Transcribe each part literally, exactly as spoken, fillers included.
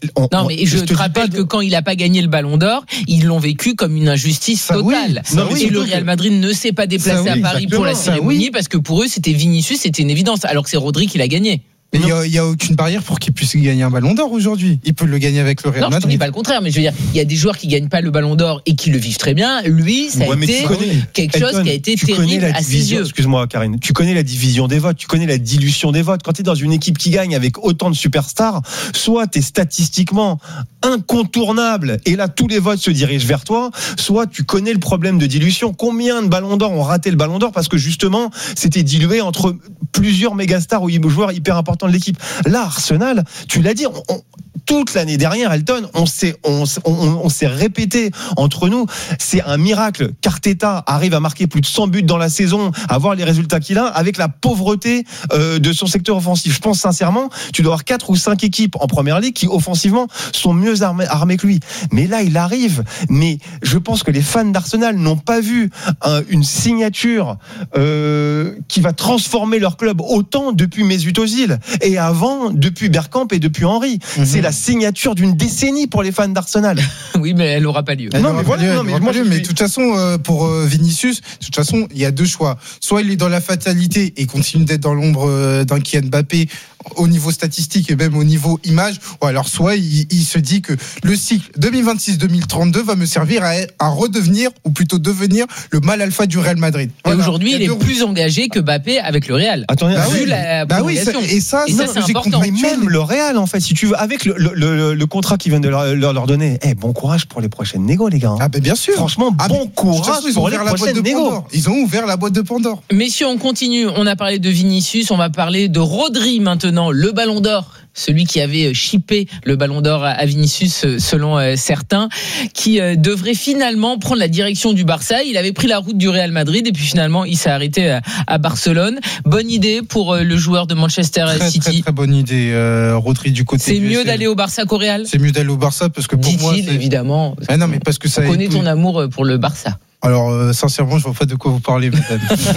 on, non, mais je, je te, te rappelle de... que quand il a pas gagné le Ballon d'Or, ils l'ont vécu comme une injustice ça, totale. Oui, non, et le Real Madrid ne s'est pas déplacé ça, oui, à Paris pour la cérémonie oui. parce que pour eux c'était Vinicius, c'était une évidence, alors que c'est Rodri qui l'a gagné. Mais il n'y a, a aucune barrière pour qu'il puisse gagner un Ballon d'Or aujourd'hui. Il peut le gagner avec le Real non, Madrid. Non, je ne dis pas le contraire, mais je veux dire, il y a des joueurs qui gagnent pas le Ballon d'Or et qui le vivent très bien. Lui, ça ouais, a été connais, quelque chose Elton, qui a été terrible à ses yeux. Excuse-moi, Karine. Tu connais la division des votes, tu connais la dilution des votes. Quand tu es dans une équipe qui gagne avec autant de superstars, soit tu es statistiquement incontournable et là tous les votes se dirigent vers toi, soit tu connais le problème de dilution. Combien de Ballons d'Or ont raté le Ballon d'Or parce que justement c'était dilué entre plusieurs mégastars ou joueurs hyper importants de l'équipe. Là, Arsenal, tu l'as dit, on, on, toute l'année dernière, Elton, on s'est, on, on, on s'est répété entre nous, c'est un miracle qu'Arteta arrive à marquer plus de cent buts dans la saison, à avoir les résultats qu'il a, avec la pauvreté euh, de son secteur offensif. Je pense sincèrement, tu dois avoir quatre ou cinq équipes en première ligue qui offensivement sont mieux armées, armées que lui. Mais là, il arrive. Mais je pense que les fans d'Arsenal n'ont pas vu un, une signature euh, qui va transformer leur club autant depuis Mesut Ozil et avant depuis Bergkamp et depuis Henry. Mm-hmm. C'est la signature d'une décennie pour les fans d'Arsenal. Oui, mais elle n'aura pas lieu. Non, mais voilà. Non, mais moi, mais de toute façon, euh, pour euh, Vinicius, de toute façon, il y a deux choix. Soit il est dans la fatalité et continue d'être dans l'ombre euh, d'un Kylian Mbappé au niveau statistique et même au niveau image, ou alors soit il, il se dit que le cycle deux mille vingt-six deux mille trente-deux va me servir à, à redevenir, ou plutôt devenir, le mal alpha du Real Madrid. Voilà. Et aujourd'hui, il, il est plus engagé que Mbappé avec le Real. Attendez, bah vu oui, la bah oui, ça, et ça, et ça non, c'est important. Mais même le Real, en fait, si tu veux, avec le, le, le, le contrat qu'ils viennent de leur, leur donner, eh, bon courage pour les prochaines négo, les gars. Ah ben bien sûr. Franchement, ah, bon courage pour les prochaines négo. Ils ont ouvert la boîte de Pandore. Messieurs, on continue. On a parlé de Vinicius, on va parler de Rodri maintenant, le Ballon d'Or. Celui qui avait chippé le Ballon d'Or à Vinicius selon certains, qui devrait finalement prendre la direction du Barça. Il avait pris la route du Real Madrid et puis finalement il s'est arrêté à Barcelone. Bonne idée pour le joueur de Manchester très, City. Très très bonne idée, euh, Rodri du côté. C'est mieux d'aller au Barça qu'au Real. C'est mieux d'aller au Barça parce que pour dit-il, moi, c'est... évidemment. Ah non mais parce que ça. On connaît ton amour pour le Barça. Alors euh, sincèrement, je vois pas de quoi vous parlez, madame.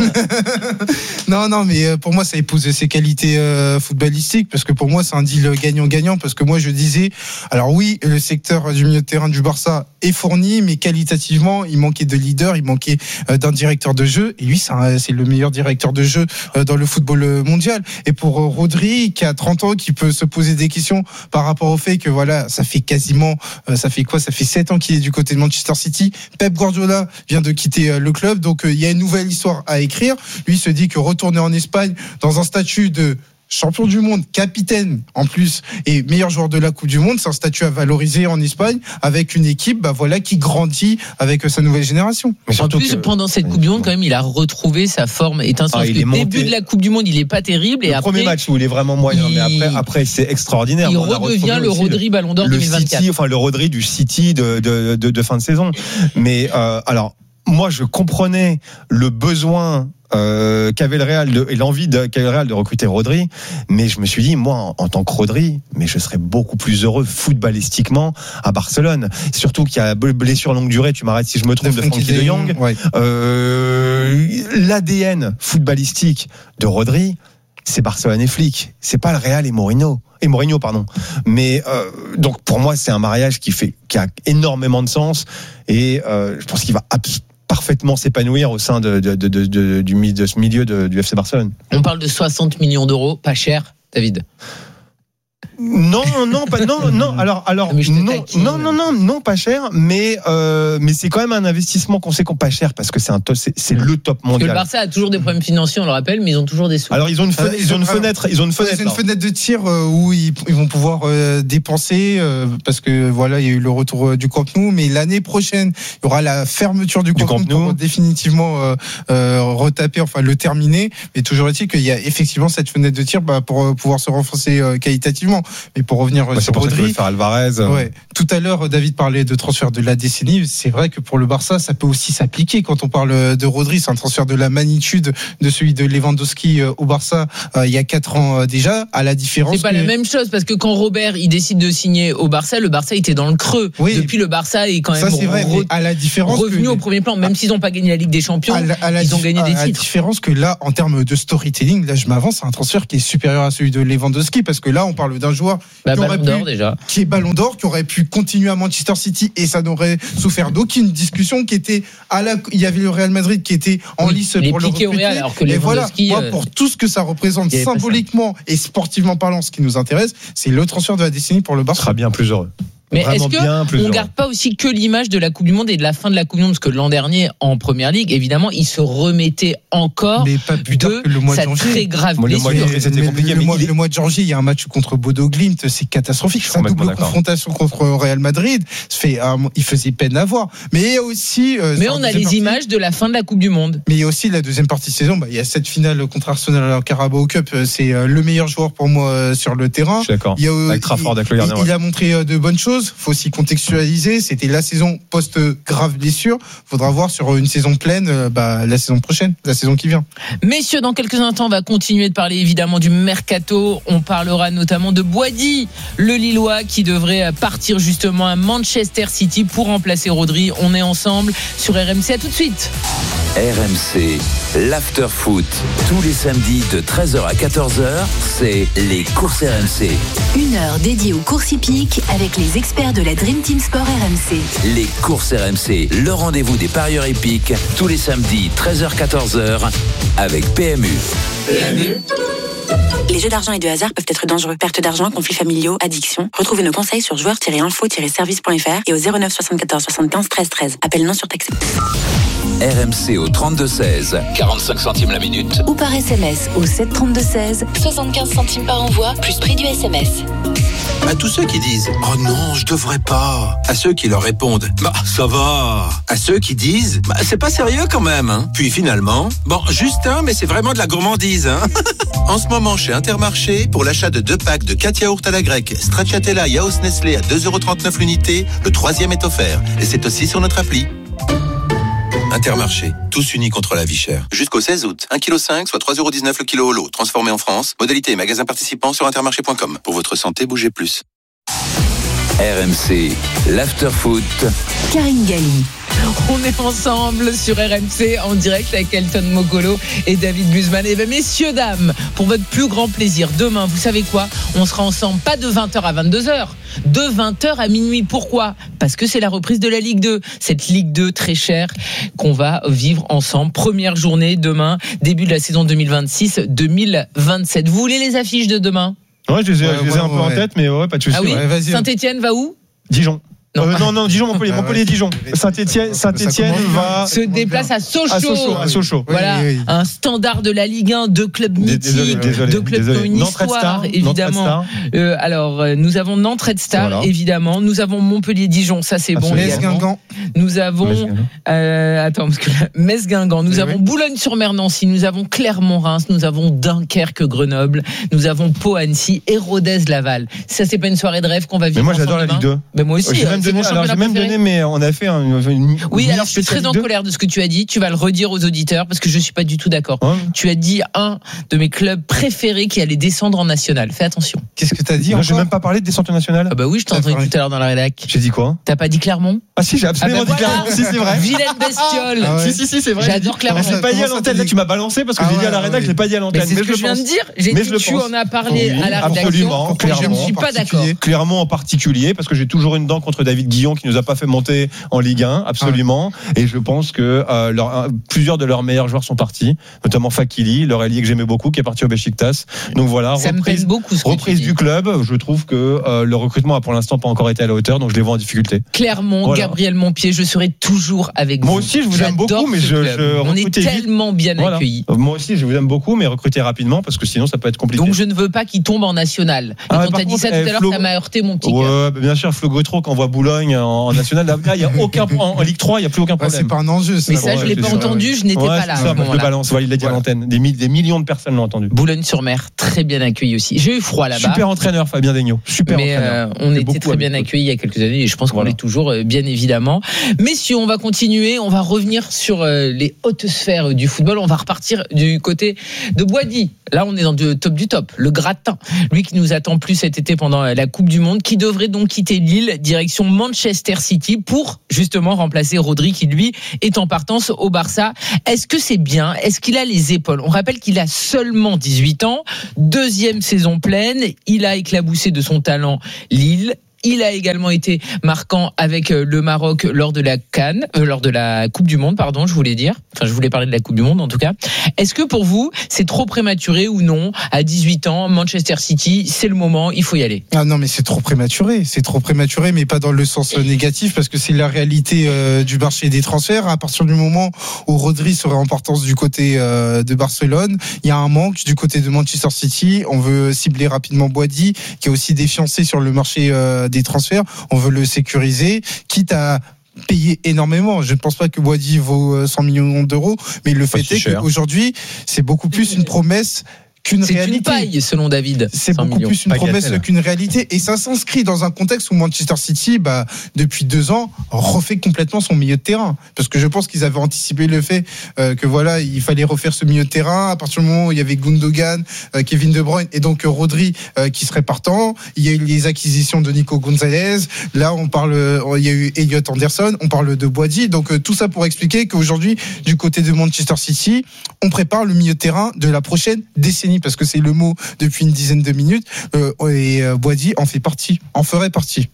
non, non, mais euh, pour moi, ça épouse ses qualités euh, footballistiques, parce que pour moi, c'est un deal gagnant-gagnant, parce que moi, je disais, alors oui, le secteur du milieu de terrain du Barça est fourni, mais qualitativement, il manquait de leader, il manquait euh, d'un directeur de jeu, et lui, c'est, un, c'est le meilleur directeur de jeu euh, dans le football mondial. Et pour euh, Rodri, qui a trente ans, qui peut se poser des questions par rapport au fait que voilà, ça fait quasiment, euh, ça fait quoi, ça fait sept ans qu'il est du côté de Manchester City. Pep Guardiola vient de quitter le club, donc il y a une nouvelle histoire à écrire. Lui se dit que retourner en Espagne dans un statut de champion du monde, capitaine en plus et meilleur joueur de la Coupe du Monde, c'est un statut à valoriser en Espagne avec une équipe bah voilà qui grandit avec sa nouvelle génération. Mais en plus que... pendant cette Coupe du Monde quand même il a retrouvé sa forme étincelante. Ah, le début de la Coupe du Monde il est pas terrible et le après premier match où il est vraiment moyen il... mais après après c'est extraordinaire. Il redevient le Rodri Ballon d'Or deux mille vingt-quatre. City, enfin le Rodri du City de de de, de fin de saison. Mais euh, alors moi, je comprenais le besoin euh, qu'avait le Real de, et l'envie de, qu'avait le Real de recruter Rodri, mais je me suis dit, moi, en, en tant que Rodri, mais je serais beaucoup plus heureux footballistiquement à Barcelone. Surtout qu'il y a blessure longue durée, tu m'arrêtes si je me trompe, de, de Frenkie de Jong. Ouais. Euh, l'A D N footballistique de Rodri, c'est Barcelone et Flick. C'est pas le Real et Mourinho. Et Mourinho, pardon. Mais euh, donc pour moi, c'est un mariage qui fait, qui a énormément de sens et euh, je pense qu'il va abs- parfaitement s'épanouir au sein de, de, de, de, de, du, de ce milieu de, du F C Barcelone. On parle de soixante millions d'euros, pas cher, David. Non, non, pas, non, non. Alors, alors, non, non, non, non, non, pas cher, mais euh, mais c'est quand même un investissement conséquent, pas cher parce que c'est un top, c'est, c'est le top mondial. Parce que le Barça a toujours des problèmes financiers, on le rappelle, mais ils ont toujours des sous. Alors ils ont une fenêtre, ils ont une fenêtre, ils ont une fenêtre, une fenêtre de tir où ils, ils vont pouvoir euh, dépenser euh, parce que voilà, il y a eu le retour du Camp Nou, mais l'année prochaine, il y aura la fermeture du, du Camp, Camp Nou pour définitivement euh, euh, retaper, enfin le terminer. Mais toujours est-il qu'il y a effectivement cette fenêtre de tir bah, pour pouvoir se renforcer euh, qualitativement. Mais pour revenir ouais, sur Rodri, faire Alvarez. Ouais. Tout à l'heure, David parlait de transfert de la décennie. C'est vrai que pour le Barça, ça peut aussi s'appliquer. Quand on parle de Rodri, c'est un transfert de la magnitude de celui de Lewandowski au Barça euh, il y a quatre ans euh, déjà. À la différence, c'est pas que... la même chose parce que quand Robert il décide de signer au Barça, le Barça était dans le creux. Oui. Depuis le Barça est quand même ça, c'est vrai, re... à la différence revenu que... au premier plan. Même ah. s'ils n'ont pas gagné la Ligue des Champions, à la, à la ils ont gagné des titres. À la différence que là, en termes de storytelling, là je m'avance, c'est un transfert qui est supérieur à celui de Lewandowski parce que là, on parle d'un joueur bah, qui aurait Ballon d'Or pu, déjà. qui est Ballon d'Or, qui aurait pu continuer à Manchester City et ça n'aurait souffert d'aucune discussion. Qui était à la, il y avait le Real Madrid qui était en Oui, lice les pour le piqués au recruter. Real, alors que et voilà, Lewandowski, moi, euh, pour tout ce que ça représente il y avait pas ça. symboliquement et sportivement parlant, ce qui nous intéresse, c'est le transfert de la décennie pour le On Barça. sera bien plus heureux. Mais Vraiment est-ce bien plus qu'on heureux. garde pas aussi que l'image de la Coupe du Monde et de la fin de la Coupe du Monde, parce que l'an dernier en Première Ligue, évidemment, il se remettait encore Mais pas plus tard de que le mois de sa janvier. très grave Moi, le mois de blessure. janvier, c'était Mais compliqué, le, mais mois, il est- le mois de janvier, il y a un match contre Bodo Glimt, c'est catastrophique. Je suis Sa complètement double d'accord. confrontation contre Real Madrid, ça fait, euh, il faisait peine à voir. Mais il y a aussi. euh, Mais sur on la a deuxième les partie- images de la fin de la Coupe du Monde. Mais il y a aussi la deuxième partie de saison. Bah, il y a cette finale contre Arsenal en Carabao Cup. euh, C'est euh, le meilleur joueur pour moi euh, sur le terrain. Je suis d'accord. Il y a, euh, Avec Trafford, avec le il, gardien. il a montré euh, de bonnes choses. Faut aussi contextualiser. C'était la saison post-grave blessure. Faudra voir sur une saison pleine, euh, bah, la saison prochaine, la saison qui vient. Messieurs, dans quelques instants, on va continuer de parler évidemment du mercato. On parlera notamment de Boady, le Lillois, qui devrait partir justement à Manchester City pour remplacer Rodri. On est ensemble sur R M C. À tout de suite. R M C, l'after-foot, tous les samedis de treize heures à quatorze heures, c'est les courses R M C. Une heure dédiée aux courses hippiques avec les experts de la Dream Team Sport R M C. Les courses R M C, le rendez-vous des parieurs épiques, tous les samedis treize heures à quatorze heures avec P M U. Les jeux d'argent et de hasard peuvent être dangereux. Perte d'argent, conflits familiaux, addiction. Retrouvez nos conseils sur joueurs tiret info tiret service point f r et au zéro neuf soixante-quatorze soixante-quinze treize treize. Appel non surtaxé. R M C au trente-deux seize, quarante-cinq centimes la minute. Ou par S M S au sept trente-deux seize. soixante-quinze centimes par envoi, plus prix du S M S. À tous ceux qui disent « Oh non, je devrais pas », à ceux qui leur répondent « Bah, ça va », à ceux qui disent « Bah, c'est pas sérieux quand même hein. ». Puis finalement, bon, juste un, mais c'est vraiment de la gourmandise. Hein. En ce moment, chez Intermarché, pour l'achat de deux packs de quatre yaourts à la grecque, Stracciatella Yaourt Nestlé à deux euros trente-neuf l'unité, le troisième est offert. Et c'est aussi sur notre appli. Intermarché, tous unis contre la vie chère. Jusqu'au seize août, un virgule cinq kilos, soit trois euros dix-neuf le kilo au lot, transformé en France. Modalité et magasin participants sur intermarché point com. Pour votre santé, bougez plus. R M C, l'after-foot. Karine Galli. On est ensemble sur R M C en direct avec Elton Mokolo et David Guzman. Et bien, messieurs, dames, pour votre plus grand plaisir, demain, vous savez quoi ? On sera ensemble, pas de vingt heures à vingt-deux heures, de vingt heures à minuit. Pourquoi ? Parce que c'est la reprise de la Ligue deux. Cette Ligue deux très chère qu'on va vivre ensemble. Première journée demain, début de la saison deux mille vingt-six deux mille vingt-sept. Vous voulez les affiches de demain ? Ouais, je les ai, Ouais, je les ai ouais, un peu ouais. en tête, mais ouais, pas de soucis. Ah oui Ouais, vas-y. Saint-Etienne va où ? Dijon. Non. Euh, non, non, Dijon, Montpellier, Ah ouais. Montpellier, Dijon. Saint-Etienne, Ça Saint-Etienne commence bien. va Se déplace à Sochaux. à Sochaux, à Sochaux. Oui, Voilà, oui, oui. un standard de la Ligue un, deux clubs mythiques, Désolé, désolé, deux clubs désolé. qui ont une Nantes Red histoire, Star, Nantes Red évidemment. Star. Euh, alors, euh, nous avons Nantes Red Star, Voilà. évidemment. Nous avons Montpellier-Dijon, ça c'est bon. Absolument. Metz également. Guingamp. Nous avons, Metz-Guingamp. euh, attends, parce que là, Metz-Guingamp. Nous Oui, avons oui. Boulogne-sur-Mer-Nancy. Nous avons Clermont-Reims. Nous avons Dunkerque-Grenoble. Nous avons Pau-Annecy et Rodez-Laval. Ça, c'est pas une soirée de rêve qu'on va vivre Mais moi, ensemble j'adore la demain. Ligue deux. Mais moi aussi. J'ai euh, même c'est donné, mon alors, j'ai championnat même préféré. donné, mais on a fait un, une, Oui, une alors je suis très Ligue en deux. colère de ce que tu as dit. Tu vas le redire aux auditeurs parce que je suis pas du tout d'accord. Hein Tu as dit un de mes clubs préférés qui allait descendre en national. Fais attention. Qu'est-ce que t'as dit Moi, j'ai encore même pas parlé de descente nationale. Ah bah oui, je t'ai C'est entendu vrai. tout à l'heure dans la rédac. J'ai dit quoi? T'as pas dit Clermont? Ah si, j'ai absolument Ah bah dit voilà. Clermont. Si, c'est vrai. Vilaine bestiole. Ah ouais. Si, si, si, c'est vrai. J'adore Clermont. Je l'ai pas dit à Comment ça, l'antenne. t'as Là, dit tu m'as balancé parce que Ah j'ai dit ouais, à la rédac, ouais. je l'ai pas dit à Mais l'antenne. c'est ce je que je viens pense. de dire. J'ai Mais dit je le tu pense. en as parlé Oui, à la absolument. rédaction. Je Clairement, ne suis pas d'accord. Clermont en particulier, parce que j'ai toujours une dent contre David Guillon qui nous a pas fait monter en Ligue un, absolument. Et je pense que euh, leur, un, plusieurs de leurs meilleurs joueurs sont partis, notamment Fakili, leur allié que j'aimais beaucoup, qui est parti au Beşiktaş. Donc voilà, Ça me reprise, peine beaucoup ce que tu reprise dis. du club. Je trouve que euh, le recrutement a pour l'instant pas encore été à la hauteur, donc je les vois en difficulté. Clermont, Voilà. Gabriel Montpied, je serai toujours avec vous. Moi aussi, je vous aime J'adore beaucoup, mais ce je, club. je On est recrutez vite. tellement bien Voilà. accueillis. Euh, Moi aussi, je vous aime beaucoup, mais recrutez rapidement parce que sinon, ça peut être compliqué. Donc je ne veux pas qu'il tombe en national. Et Ah, quand par t'as dit contre, ça tout eh, à l'heure, Flo- ça m'a heurté mon petit cœur. Ouais, bah, bien sûr, Flo Gautreau qui envoie Boulogne en, en national. Là, il y a aucun en, en Ligue trois, il y a plus aucun Ouais, problème. c'est pas un enjeu. Mais ça. ça, je ouais, l'ai c'est pas sûr, entendu, je n'étais Ouais, pas c'est là. ça, à ce moi, je le moment-là. balance. Voilà, il l'a dit à Voilà. l'antenne. Des, mi- des millions de personnes l'ont entendu. Boulogne-sur-Mer, très bien accueilli aussi. J'ai eu froid là-bas. Super entraîneur, Fabien Daigneaut. Super Mais entraîneur. euh, on J'ai était beaucoup très bien aimé. accueillis il y a quelques années et je pense qu'on Voilà. l'est toujours, euh, bien évidemment. Messieurs, on va continuer, on va revenir sur euh, les hautes sphères du football. On va repartir du côté de Boady. Là, on est dans le top du top, le gratin. Lui qui nous attend plus cet été pendant la Coupe du Monde, qui devrait donc quitter Lille, direction Manchester City, pour justement remplacer Rodri, qui lui est en partance au Barça. Est-ce que c'est bien ? Est-ce qu'il a les épaules ? On rappelle qu'il a seulement dix-huit ans, deuxième saison pleine, il a éclaboussé de son talent Lille. Il a également été marquant avec le Maroc lors de la CAN, euh, lors de la Coupe du Monde, pardon, je voulais dire. Enfin, je voulais parler de la Coupe du Monde, en tout cas. Est-ce que pour vous, c'est trop prématuré ou non ? À dix-huit ans, Manchester City, c'est le moment, il faut y aller. Ah non, mais c'est trop prématuré. C'est trop prématuré, mais pas dans le sens négatif, parce que c'est la réalité euh, du marché des transferts. À partir du moment où Rodri serait en partance du côté euh, de Barcelone, il y a un manque du côté de Manchester City. On veut cibler rapidement Boady, qui est aussi défiancé sur le marché euh, des transferts, on veut le sécuriser, quitte à payer énormément. Je ne pense pas que Boady vaut cent millions d'euros, mais le fait est qu'aujourd'hui, c'est beaucoup plus une promesse qu'une c'est réalité. C'est une paille, selon David. C'est beaucoup millions. plus une promesse qu'une réalité. Et ça s'inscrit dans un contexte où Manchester City, bah, depuis deux ans, refait complètement son milieu de terrain. Parce que je pense qu'ils avaient anticipé le fait euh, que voilà, il fallait refaire ce milieu de terrain. À partir du moment où il y avait Gundogan, euh, Kevin De Bruyne et donc euh, Rodri euh, qui serait partant. Il y a eu les acquisitions de Nico Gonzalez. Là, on parle, euh, il y a eu Elliot Anderson. On parle de Boady. Donc euh, tout ça pour expliquer qu'aujourd'hui, du côté de Manchester City, on prépare le milieu de terrain de la prochaine décennie. Parce que c'est le mot depuis une dizaine de minutes, euh, et euh, Boady en fait partie, en ferait partie.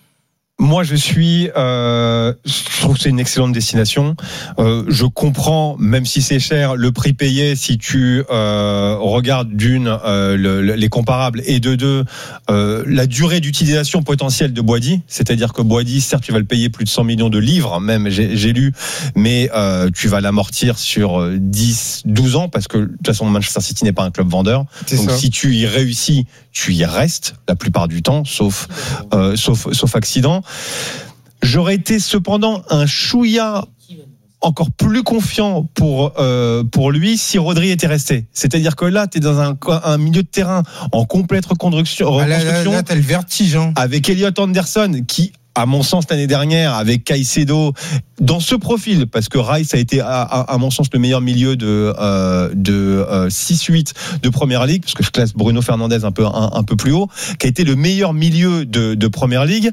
Moi, je suis. Euh, je trouve que c'est une excellente destination. Euh, je comprends, même si c'est cher, le prix payé si tu euh, regardes d'une euh, le, le, les comparables et de deux euh, la durée d'utilisation potentielle de Boady. C'est-à-dire que Boady, certes, tu vas le payer plus de cent millions de livres, même j'ai, j'ai lu, mais euh, tu vas l'amortir sur dix, douze ans parce que de toute façon, Manchester City n'est pas un club vendeur. C'est Donc, ça. Si tu y réussis, tu y restes la plupart du temps, sauf euh, sauf sauf accident. J'aurais été cependant un chouïa encore plus confiant pour euh, pour lui si Rodri était resté. C'est-à-dire que là, tu es dans un, un milieu de terrain en complète reconstruction. Ah là, là, là, t'as le vertige. Hein. Avec Elliot Anderson qui, à mon sens, l'année dernière, avec Caicedo, dans ce profil, parce que Rice a été, à, à, à mon sens, le meilleur milieu de, euh, de euh, six huit de Première Ligue, parce que je classe Bruno Fernandes un peu, un, un peu plus haut, qui a été le meilleur milieu de, de Première Ligue.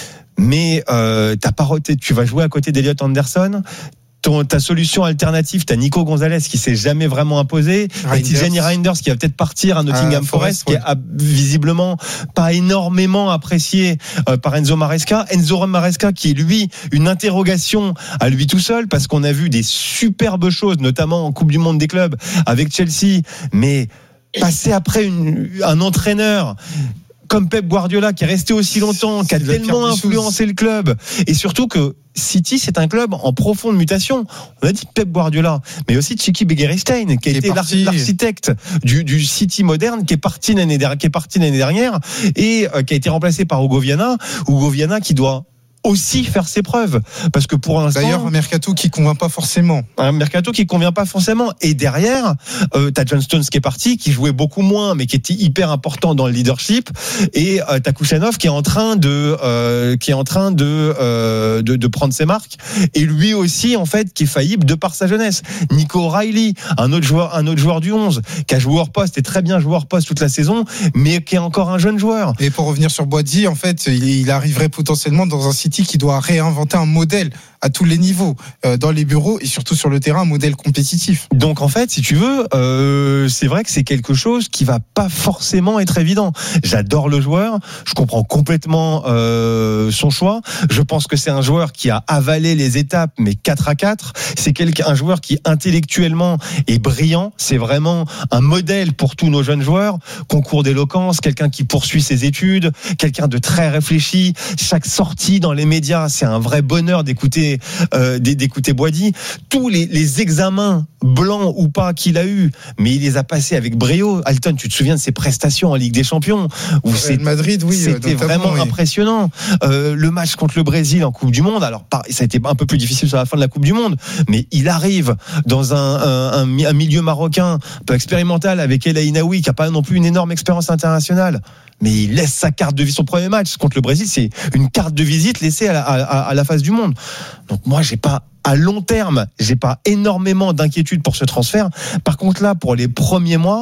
Mais euh, t'as pas, tu vas jouer à côté d'Elliot Anderson. Ton, ta solution alternative, t'as Nico Gonzalez qui s'est jamais vraiment imposé, t'as Tijani Reinders qui va peut-être partir à Nottingham ah, Forest, Forest qui ouais. est visiblement pas énormément apprécié euh, par Enzo Maresca. Enzo Maresca qui est lui une interrogation à lui tout seul parce qu'on a vu des superbes choses, notamment en Coupe du Monde des clubs avec Chelsea, mais passer après une, un entraîneur comme Pep Guardiola qui est resté aussi longtemps, qui a tellement influencé le club, et surtout que City, c'est un club en profonde mutation. On a dit Pep Guardiola, mais aussi Tchiki Begiristain, qui a été l'architecte du, du City moderne, qui est parti l'année dernière, qui est parti l'année dernière et euh, qui a été remplacé par Hugo Viana. Hugo Viana qui doit aussi faire ses preuves, parce que pour l'instant, d'ailleurs, un mercato qui convainc pas forcément. Un mercato qui convient pas forcément. Et derrière, euh, t'as John Stones qui est parti, qui jouait beaucoup moins, mais qui était hyper important dans le leadership. Et euh, t'as Kouchanov qui est en train de, euh, qui est en train de, euh, de, de prendre ses marques. Et lui aussi, en fait, qui est faillible de par sa jeunesse. Nico O'Reilly, un autre joueur, un autre joueur du onze, qui a joué hors poste et très bien joué hors poste toute la saison, mais qui est encore un jeune joueur. Et pour revenir sur Boady, en fait, il, il arriverait potentiellement dans un City qui doit réinventer un modèle à tous les niveaux, euh, dans les bureaux et surtout sur le terrain, un modèle compétitif. Donc en fait, si tu veux, euh, c'est vrai que c'est quelque chose qui va pas forcément être évident. J'adore le joueur, je comprends complètement euh, son choix. Je pense que c'est un joueur qui a avalé les étapes, mais quatre à quatre. C'est quelqu'un, un joueur qui intellectuellement est brillant. C'est vraiment un modèle pour tous nos jeunes joueurs. Concours d'éloquence, quelqu'un qui poursuit ses études, quelqu'un de très réfléchi. Chaque sortie dans les médias, c'est un vrai bonheur d'écouter Euh, d'écouter Boady. Tous les, les examens blancs ou pas qu'il a eu, mais il les a passés avec brio. Alton, tu te souviens de ses prestations en Ligue des Champions où c'est, Madrid, oui, c'était vraiment oui. impressionnant. Euh, le match contre le Brésil en Coupe du Monde, alors ça a été un peu plus difficile sur la fin de la Coupe du Monde, mais il arrive dans un, un, un, un milieu marocain un peu expérimental avec El Ainaoui qui a pas non plus une énorme expérience internationale. Mais il laisse sa carte de visite. Son premier match contre le Brésil, c'est une carte de visite laissée à la, à, à la face du monde. Donc moi, j'ai pas, à long terme, j'ai pas énormément d'inquiétude pour ce transfert. Par contre là, pour les premiers mois,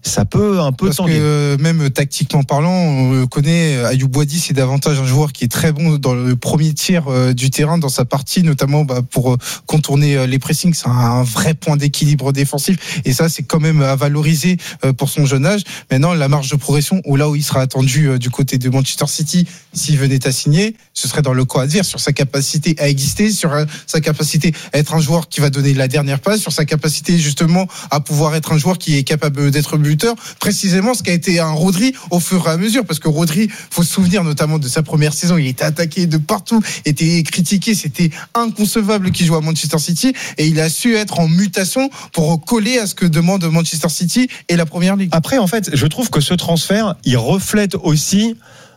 ça peut un peu Parce tanguer. que euh, même tactiquement parlant, on connaît Ayoub Boadi, c'est davantage un joueur qui est très bon dans le premier tiers euh, du terrain, dans sa partie, notamment bah, pour euh, contourner euh, les pressings. C'est un, un vrai point d'équilibre défensif, et ça, c'est quand même à valoriser euh, pour son jeune âge. Maintenant, la marge de progression, ou là où il sera attendu euh, du côté de Manchester City, s'il venait à signer, ce serait dans le camp adverse, sur sa capacité à exister, sur euh, sa capacité à être un joueur qui va donner la dernière passe, sur sa capacité justement à pouvoir être un joueur qui est capable d'être buteur, précisément ce qui a été un Rodri au fur et à mesure, parce que Rodri, faut se souvenir notamment de sa première saison, il était attaqué de partout, était critiqué, c'était inconcevable qu'il joue à Manchester City, et il a su être en mutation pour coller à ce que demande Manchester City et la Première Ligue. Après, en fait, je trouve que ce transfert, il reflète aussi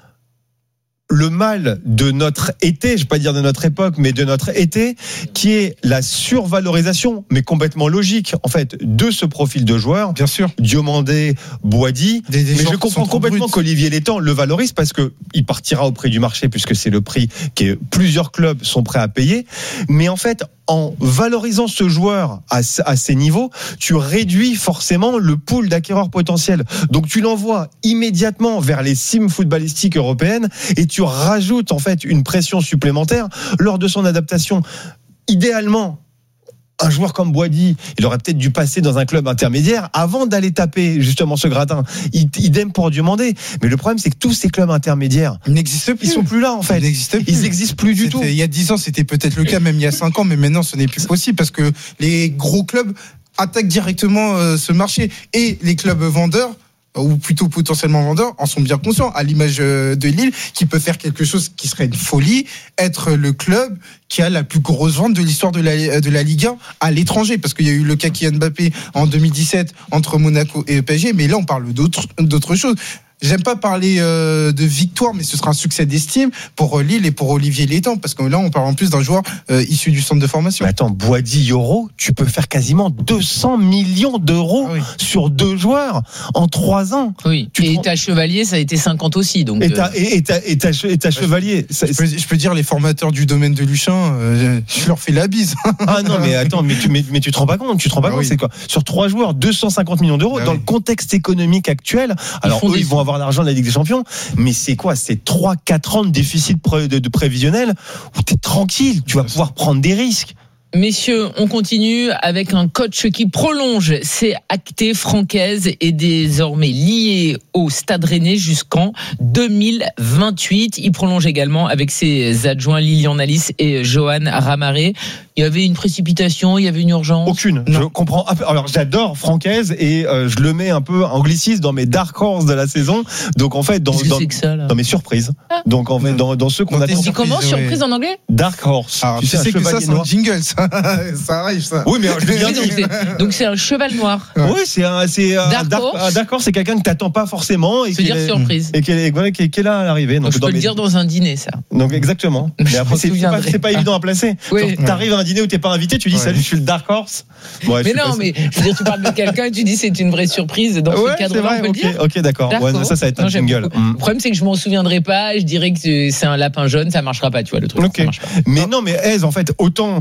le mal de notre été, je ne vais pas dire de notre époque, mais de notre été, qui est la survalorisation, mais complètement logique, en fait, de ce profil de joueur. Bien sûr. Diomandé, Boadi. Des, des mais je comprends complètement qu'Olivier Létang le valorise parce qu'il partira au prix du marché, puisque c'est le prix que plusieurs clubs sont prêts à payer. Mais en fait, en valorisant ce joueur à, à ces niveaux, tu réduis forcément le pool d'acquéreurs potentiels. Donc tu l'envoies immédiatement vers les cimes footballistiques européennes et tu rajoutes en fait une pression supplémentaire lors de son adaptation. Idéalement, un joueur comme Boadi, il aurait peut-être dû passer dans un club intermédiaire avant d'aller taper justement ce gratin. Idem pour Diomandé. Mais le problème, c'est que tous ces clubs intermédiaires, ils n'existent plus. Ils sont plus là en fait. Ils n'existent plus. Ils n'existent plus du tout. Il y a dix ans, c'était peut-être le cas, même il y a cinq ans, mais maintenant, ce n'est plus possible parce que les gros clubs attaquent directement euh, ce marché, et les clubs vendeurs, ou plutôt potentiellement vendeurs, en sont bien conscients, à l'image de Lille, qui peut faire quelque chose qui serait une folie, être le club qui a la plus grosse vente de l'histoire de la, de la Ligue un à l'étranger, parce qu'il y a eu le cas Kylian Mbappé en deux mille dix-sept entre Monaco et P S G, mais là on parle d'autres, d'autres choses. J'aime pas parler euh, de victoire, mais ce sera un succès d'estime pour Lille et pour Olivier Létang, parce que là, on parle en plus d'un joueur euh, issu du centre de formation. Mais attends, Boadi, Yoro, tu peux faire quasiment deux cents millions d'euros ah oui. sur deux joueurs en trois ans. Oui, tu et prends... ta Chevalier, ça a été cinquante aussi. Donc et ta, et, et ta, et ta, et ta Chevalier. Je, ça, je, peux, je peux dire, les formateurs du domaine de Luchin, euh, je leur fais la bise. Ah non, mais attends, mais tu, mais, mais tu te rends pas compte, tu te rends pas ah compte, oui. c'est quoi? Sur trois joueurs, deux cent cinquante millions d'euros, ah dans oui. le contexte économique actuel, alors ils eux, ils vont avoir l'argent de la Ligue des Champions, mais c'est quoi? C'est trois quatre ans de déficit de, de prévisionnel où t'es tranquille, tu vas pouvoir prendre des risques. Messieurs, on continue avec un coach qui prolonge. C'est acté. Francaise est désormais lié au Stade Rennais jusqu'en deux mille vingt-huit. Il prolonge également avec ses adjoints Lilian Nalis et Johan Ramaré. Il y avait une précipitation, il y avait une urgence. Aucune. Non. Je comprends. Alors j'adore Francaise et euh, je le mets un peu anglicisme dans mes dark horse de la saison. Donc en fait dans, Qu'est-ce dans, que c'est que ça, là dans mes surprises. Ah. Donc en fait dans, dans ceux qu'on attend. C'est comment surprise en anglais? Dark horse. Alors, tu, tu sais, sais que ça c'est un jingle, ça. Ça arrive ça. Oui mais alors, je l'ai bien dit. Donc c'est, donc c'est un cheval noir. Ouais. Oui c'est un c'est un dark, dark horse. Un dark horse c'est quelqu'un que t'attends pas forcément et qui dire est, surprise et qui est, voilà, qui est, qui est là à l'arrivée. Donc, donc je peux le mes... dire dans un dîner ça. Donc exactement. Mais après c'est, c'est pas, c'est pas évident à placer. Oui. T'arrives à un dîner où t'es pas invité. Tu dis ouais. salut, je suis le Dark Horse. Ouais, mais non, mais je veux dire, tu parles de quelqu'un et tu dis c'est une vraie surprise. Dans ouais, ce cadre-là, on peut okay, le dire. Ok, d'accord. Ouais, non, ça, ça va être non, un jingle. Mm. Le problème, c'est que je m'en souviendrai pas. Je dirais que c'est un lapin jaune, ça marchera pas, tu vois, le truc. Okay. Ça marche pas. Mais non, non mais Hez, en fait, autant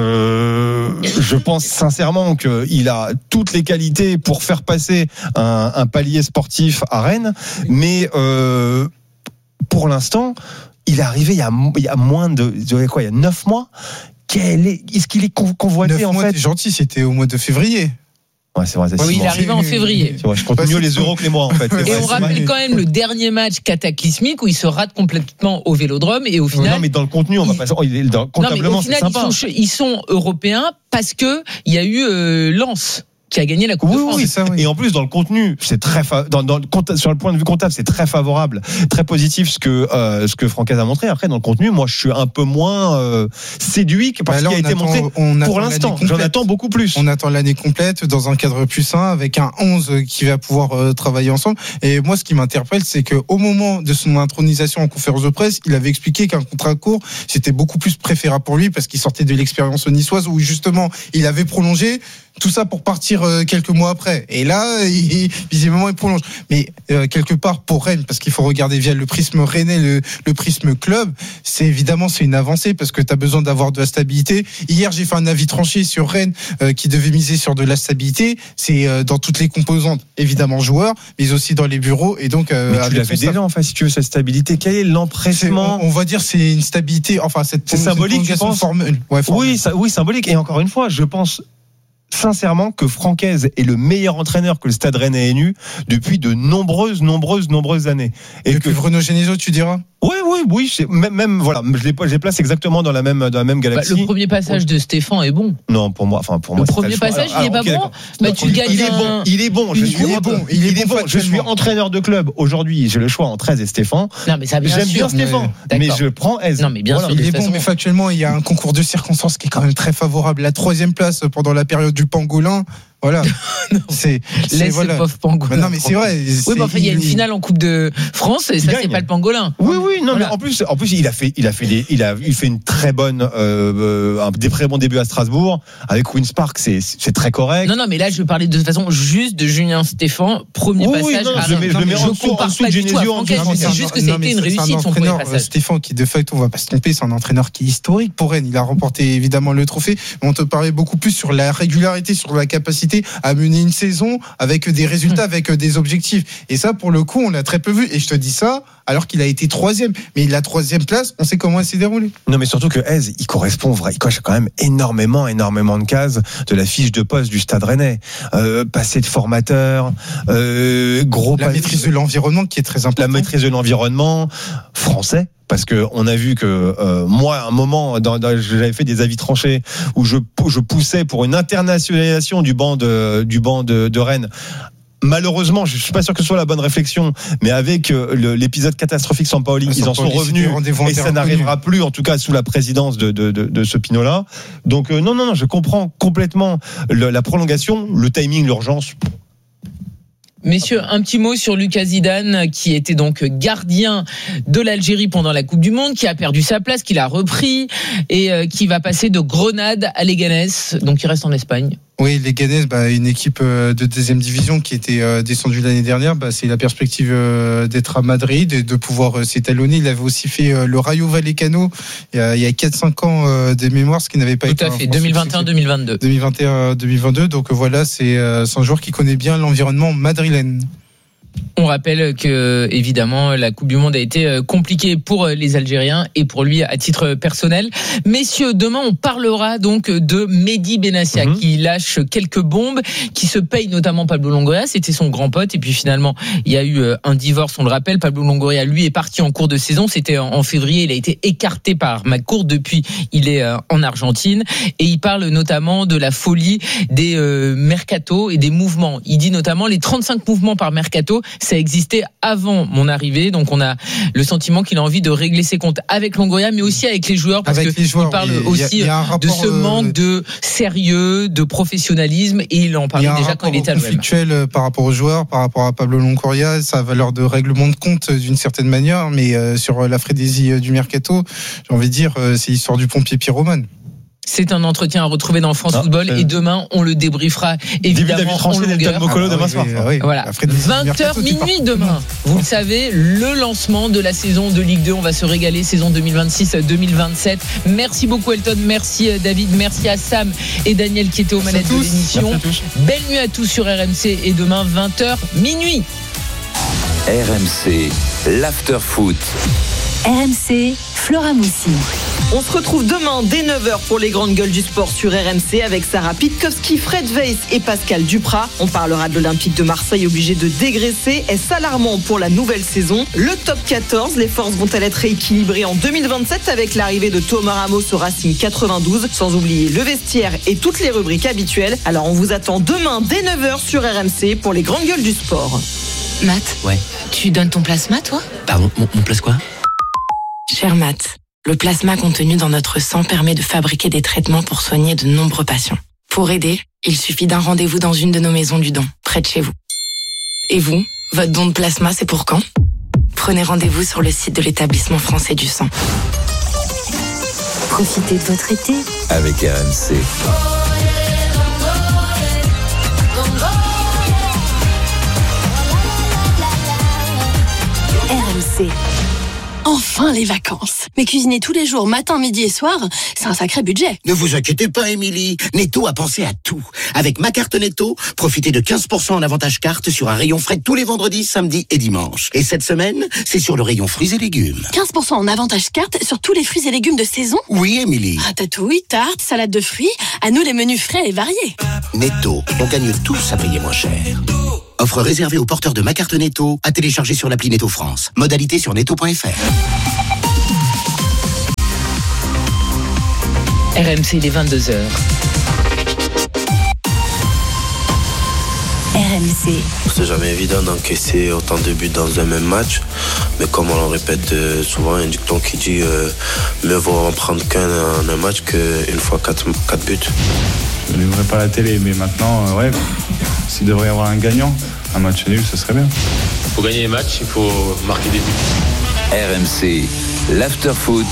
euh, je pense sincèrement qu'il a toutes les qualités pour faire passer un, un palier sportif à Rennes, mais euh, pour l'instant, il est arrivé il y a, il y a moins de, de quoi, il y a neuf mois. Quel est, est-ce qu'il est convoité neuf en mois, fait? T'es gentil, c'était au mois de février. Ouais, c'est vrai. C'est oui, il est arrivé en février. C'est vrai, je compte mieux les euros que les mois en fait. Et on rappelle quand même le dernier match cataclysmique où il se rate complètement au Vélodrome et au final. Non, mais dans le contenu, on va pas. Oh, il est dans, comptablement, non, mais au final, c'est sympa. Ils sont, ils sont européens parce que il y a eu euh, Lens qui a gagné la Coupe oui, de France. Oui, ça, oui. Et en plus, dans le contenu, c'est très fa... dans, dans, sur le point de vue comptable, c'est très favorable, très positif ce que euh, ce que Francaise a montré. Après, dans le contenu, moi, je suis un peu moins euh, séduit que par ce qui a été attend, montré pour l'instant. J'en attends beaucoup plus. On attend l'année complète dans un cadre plus sain avec un onze qui va pouvoir euh, travailler ensemble. Et moi, ce qui m'interpelle, c'est que au moment de son intronisation en conférence de presse, il avait expliqué qu'un contrat court, c'était beaucoup plus préférable pour lui parce qu'il sortait de l'expérience niçoise où justement, il avait prolongé Tout ça pour partir euh, quelques mois après. Et là, il, visiblement, il prolonge. Mais euh, quelque part, pour Rennes, parce qu'il faut regarder via le prisme rennais, le, le prisme club, c'est évidemment c'est une avancée parce que tu as besoin d'avoir de la stabilité. Hier, j'ai fait un avis tranché sur Rennes euh, qui devait miser sur de la stabilité. C'est euh, dans toutes les composantes, évidemment joueurs, mais aussi dans les bureaux. Et donc, euh, mais tu l'avais déjà en fait, si tu veux, cette stabilité. Quel est l'empressement? on, on va dire c'est une stabilité. Enfin, cette c'est symbolique, tu penses? Formule. Ouais, formule. Oui, ça, oui, symbolique. Et encore une fois, je pense sincèrement que Francaise est le meilleur entraîneur que le Stade Rennais ait eu depuis de nombreuses, nombreuses, nombreuses années. Et depuis que Bruno Genesio, tu diras? Oui, oui, oui. Même, même, voilà, je les, je les place exactement dans la même, dans la même galaxie. Bah, le premier passage de Stéphane est bon. Non, pour moi, enfin pour le moi. Le premier passage, alors, il est alors, pas okay, bon. Bah, tu il, gagnes. Il est un... bon. Il est bon. Je il suis est bon. Il est bon. Je suis entraîneur de club aujourd'hui. J'ai le choix entre Aise et Stéphane. Non, mais ça bien J'aime sûr. bien Stéphane, mais, mais je prends Aise. Non, mais bien voilà. sûr. Il est bon, mais factuellement, il y a un concours de circonstances qui est quand même très favorable. La troisième place pendant la période du pangolin. Voilà. c'est, c'est voilà. pauvre pangolin. Non, mais c'est vrai. C'est, oui, mais enfin, il y a une finale en Coupe de France et ça, c'est pas le pangolin. Oui, oui, non, voilà. mais en plus, en plus, il a fait, il a fait des, il a, il fait une très bonne, euh, un des très bons débuts à Strasbourg. Avec Queen's Park, c'est, c'est très correct. Non, non, mais là, je parlais de toute façon juste de Julien Stéphan, premier oui, passage. Oui, non, à je, mets, je, mets je en compare pas du tout à Francaise, c'est juste que c'était une réussite son premier passage. Stéphane, qui de fait, on va pas se tromper, c'est un entraîneur qui est historique pour Rennes. Il a remporté évidemment le trophée, mais on te parlait beaucoup plus sur la régularité, sur la capacité à mener une saison avec des résultats, avec des objectifs. Et ça, pour le coup, on l'a très peu vu. Et je te dis ça, alors qu'il a été troisième. Mais la troisième place, on sait comment elle s'est déroulée. Non, mais surtout que Aise, il correspond, il coche quand même énormément, énormément de cases de la fiche de poste du Stade Rennais. Euh, passé de formateur, euh, gros. La maîtrise de l'environnement qui est très importante. La maîtrise de l'environnement français. Parce que on a vu que euh, moi, à un moment, dans, dans, j'avais fait des avis tranchés où je, je poussais pour une internationalisation du banc de, du banc de, de Rennes. Malheureusement, je suis pas sûr que ce soit la bonne réflexion, mais avec euh, le, l'épisode catastrophique Sampaoli, ils en sont revenus et ça n'arrivera plus, en tout cas sous la présidence de, de, de, de ce Pinot-là. Donc euh, non, non, non, je comprends complètement le, la prolongation, le timing, l'urgence. Messieurs, un petit mot sur Lucas Zidane, qui était donc gardien de l'Algérie pendant la Coupe du Monde, qui a perdu sa place, qui l'a repris et euh, qui va passer de Grenade à Leganés. Donc il reste en Espagne. Oui, Leganés, bah, une équipe de deuxième division qui était euh, descendue l'année dernière. Bah, c'est la perspective euh, d'être à Madrid et de pouvoir euh, s'étalonner. Il avait aussi fait euh, le Rayo Vallecano il y a, il y a quatre cinq ans euh, de mémoire, ce qui n'avait pas Tout été. Tout à fait, deux mille vingt et un deux mille vingt-deux. deux mille vingt et un deux mille vingt-deux. Donc voilà, c'est, euh, c'est un joueur qui connaît bien l'environnement madrilène. On rappelle que, évidemment, la Coupe du Monde a été compliquée pour les Algériens et pour lui à titre personnel. Messieurs, demain, on parlera donc de Mehdi Benassia, mmh. qui lâche quelques bombes, qui se paye notamment Pablo Longoria. C'était son grand pote. Et puis finalement, il y a eu un divorce, on le rappelle. Pablo Longoria, lui, est parti en cours de saison. C'était en février. Il a été écarté par McCourt. Depuis, il est en Argentine. Et il parle notamment de la folie des euh, mercatos et des mouvements. Il dit notamment les trente-cinq mouvements par mercato. Ça existait avant mon arrivée, donc on a le sentiment qu'il a envie de régler ses comptes avec Longoria, mais aussi avec les joueurs, parce qu'il parle aussi y a, y a de ce manque de sérieux, de professionnalisme, et il en parlait il déjà quand il était à l'O M. Conflictuel par rapport aux joueurs, par rapport à Pablo Longoria, sa valeur de règlement de compte d'une certaine manière, mais euh, sur la frénésie du mercato, j'ai envie de dire, euh, c'est l'histoire du pompier pyromane. C'est un entretien à retrouver dans France ah, Football euh... et demain on le débriefera évidemment en longueur. Mokolo demain soir. Ah, oui, voilà. vingt heures minuit demain. Vous le savez, le lancement de la saison de Ligue deux. On va se régaler, saison deux mille vingt-six deux mille vingt-sept. Merci beaucoup Elton, merci David, merci à Sam et Daniel qui étaient aux manettes de l'émission. Belle nuit à tous sur R M C et demain vingt heures minuit. R M C, l'after foot. R M C, Flora Moussi. On se retrouve demain dès neuf heures pour les grandes gueules du sport sur R M C avec Sarah Pitkowski, Fred Weiss et Pascal Duprat. On parlera de l'Olympique de Marseille obligé de dégraisser. Est-ce alarmant pour la nouvelle saison? Le top quatorze, les forces vont-elles être rééquilibrées en deux mille vingt-sept avec l'arrivée de Thomas Ramos au Racing quatre-vingt-douze, sans oublier le vestiaire et toutes les rubriques habituelles. Alors on vous attend demain dès neuf heures sur R M C pour les grandes gueules du sport. Matt, ouais. Tu donnes ton plasma, toi? Pardon, mon, mon place quoi? Cher Matt, le plasma contenu dans notre sang permet de fabriquer des traitements pour soigner de nombreux patients. Pour aider, il suffit d'un rendez-vous dans une de nos maisons du don, près de chez vous. Et vous, votre don de plasma, c'est pour quand? Prenez rendez-vous sur le site de l'établissement français du sang. Profitez de votre été avec R M C. R M C. Enfin les vacances. Mais cuisiner tous les jours, matin, midi et soir, c'est un sacré budget. Ne vous inquiétez pas, Émilie. Netto a pensé à tout. Avec ma carte Netto, profitez de quinze pour cent en avantage carte sur un rayon frais tous les vendredis, samedis et dimanches. Et cette semaine, c'est sur le rayon fruits et légumes. quinze pour cent en avantage carte sur tous les fruits et légumes de saison? Oui, Émilie. Ratatouille, tarte, salade de fruits, à nous les menus frais et variés. Netto, on gagne tous à payer moins cher. Offre réservée aux porteurs de ma carte Netto, à télécharger sur l'appli Netto France. Modalité sur netto point f r. R M C, il est vingt-deux heures. R M C. C'est jamais évident d'encaisser autant de buts dans un même match, mais comme on le répète souvent, il y a un dicton qui dit euh, mieux vaut en prendre qu'un en un match qu'une fois quatre, quatre buts. Je n'ouvrais pas la télé, mais maintenant, euh, ouais, s'il devrait y avoir un gagnant, un match nul, ce serait bien. Pour gagner les matchs, il faut marquer des buts. R M C, l'after-foot.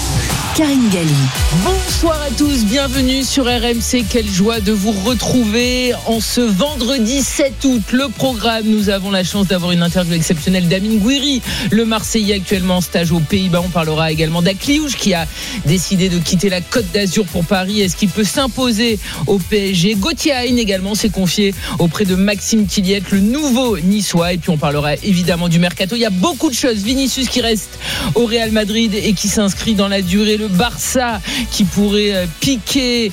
Karine Galli. Bonsoir à tous, bienvenue sur R M C. Quelle joie de vous retrouver en ce vendredi sept août. Le programme, nous avons la chance d'avoir une interview exceptionnelle d'Amine Gouiri, le Marseillais actuellement en stage aux Pays-Bas. On parlera également d'Akliouche qui a décidé de quitter la Côte d'Azur pour Paris. Est-ce qu'il peut s'imposer au P S G? Gauthier Hain également s'est confié auprès de Maxime Tilliette, le nouveau Niçois. Et puis on parlera évidemment du mercato. Il y a beaucoup de choses. Vinicius qui reste au Real Madrid et qui s'inscrit dans la durée. Le Barça qui pourrait piquer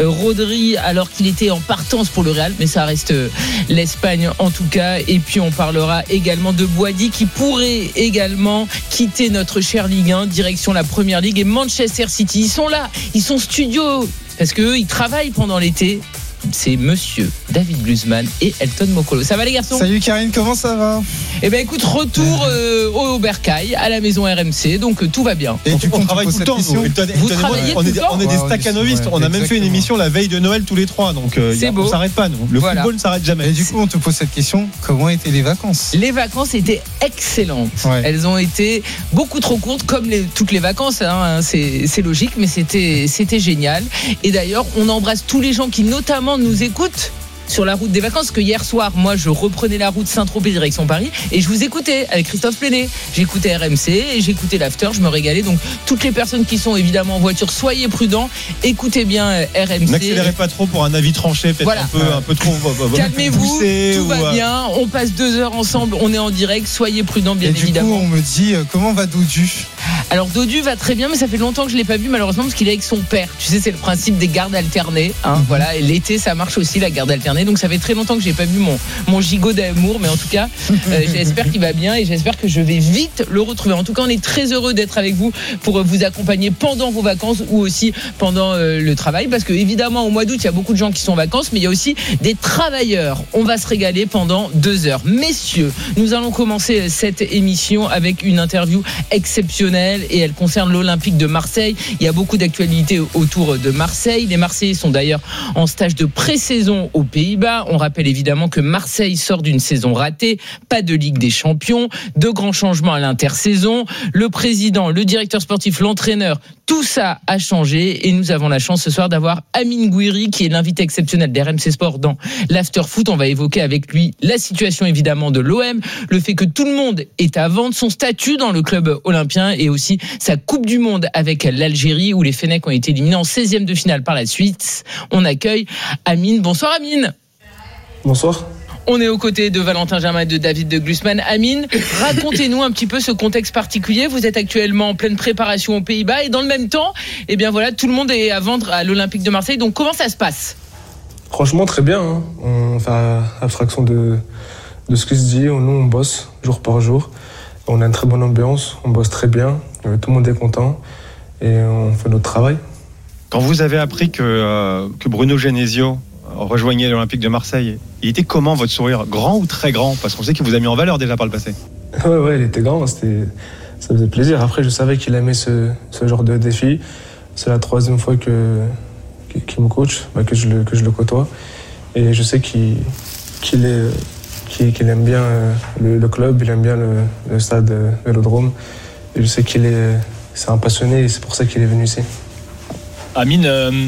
Rodri alors qu'il était en partance pour le Real, mais ça reste l'Espagne en tout cas. Et puis on parlera également de Boadi qui pourrait également quitter notre chère Ligue un, direction la Première Ligue et Manchester City. Ils sont là, ils sont studio parce qu'eux ils travaillent pendant l'été. C'est monsieur David Glusman et Elton Mokolo. Ça va les garçons? Salut Karine, comment ça va? Eh ben écoute, retour euh, au Bercail, à la maison R M C, donc euh, tout va bien. Et on, on travaille tout le temps. Nous. Elton, Vous Elton travaillez moi, on, est, on est des ouais, staccanovistes. ouais, on a même exactement. fait une émission la veille de Noël tous les trois. Donc euh, c'est y a, beau. On s'arrête pas nous. Le voilà. football ne s'arrête jamais. Et du coup, on te pose cette question, comment étaient les vacances? Les vacances étaient excellentes. Ouais. Elles ont été beaucoup trop courtes, comme les, toutes les vacances. Hein, c'est, c'est logique, mais c'était, c'était génial. Et d'ailleurs, on embrasse tous les gens qui notamment nous écoutent sur la route des vacances, que hier soir, moi, je reprenais la route Saint-Tropez direction Paris et je vous écoutais avec Christophe Plenet. J'écoutais R M C et j'écoutais l'after, je me régalais. Donc, toutes les personnes qui sont évidemment en voiture, soyez prudents, écoutez bien R M C. N'accélérez pas trop pour un avis tranché, peut-être voilà. un, peu, un peu trop. Calmez-vous, poussé, tout ou... va bien. On passe deux heures ensemble, on est en direct, soyez prudents, bien et évidemment. Du coup, on me dit, euh, comment va Dodu? Alors Dodu va très bien, mais ça fait longtemps que je l'ai pas vu malheureusement parce qu'il est avec son père. Tu sais, c'est le principe des gardes alternées. Hein, mm-hmm. Voilà, et l'été ça marche aussi la garde alternée. Donc ça fait très longtemps que j'ai pas vu mon mon gigot d'amour, mais en tout cas, euh, j'espère qu'il va bien et j'espère que je vais vite le retrouver. En tout cas, on est très heureux d'être avec vous pour vous accompagner pendant vos vacances ou aussi pendant euh, le travail, parce que évidemment au mois d'août il y a beaucoup de gens qui sont en vacances, mais il y a aussi des travailleurs. On va se régaler pendant deux heures. Messieurs, nous allons commencer cette émission avec une interview exceptionnelle. Et elle concerne l'Olympique de Marseille. Il y a beaucoup d'actualités autour de Marseille. Les Marseillais sont d'ailleurs en stage de pré-saison aux Pays-Bas. On rappelle évidemment que Marseille sort d'une saison ratée, pas de Ligue des Champions, de grands changements à l'intersaison. Le président, le directeur sportif, l'entraîneur, tout ça a changé et nous avons la chance ce soir d'avoir Amine Gouiri qui est l'invité exceptionnel d'R M C Sport dans l'After Foot. On va évoquer avec lui la situation évidemment de l'O M, le fait que tout le monde est à vendre, son statut dans le club olympien et aussi sa Coupe du Monde avec l'Algérie où les Fennecs ont été éliminés en seizième de finale par la Suisse. On accueille Amine. Bonsoir Amine. Bonsoir. On est aux côtés de Valentin Germain et de David de Glusman. Amine, racontez-nous un petit peu ce contexte particulier. Vous êtes actuellement en pleine préparation aux Pays-Bas et dans le même temps, eh bien voilà, tout le monde est à vendre à l'Olympique de Marseille. Donc comment ça se passe ? Franchement, très bien. Hein. On fait abstraction de, de ce qui se dit. Nous, on bosse jour par jour. On a une très bonne ambiance, on bosse très bien. Tout le monde est content et on fait notre travail. Quand vous avez appris que, euh, que Bruno Genesio rejoignait l'Olympique de Marseille, il était comment votre sourire? Grand ou très grand? Parce qu'on sait qu'il vous a mis en valeur déjà par le passé. Ouais, ouais, il était grand, c'était, ça faisait plaisir. Après, je savais qu'il aimait ce, ce genre de défi. C'est la troisième fois que, qu'il me coach, bah, que, je le, que je le côtoie. Et je sais qu'il, qu'il, est, qu'il, qu'il aime bien le, le club, il aime bien le, le stade Vélodrome. Et je sais qu'il est, c'est un passionné et c'est pour ça qu'il est venu ici. Amine, euh,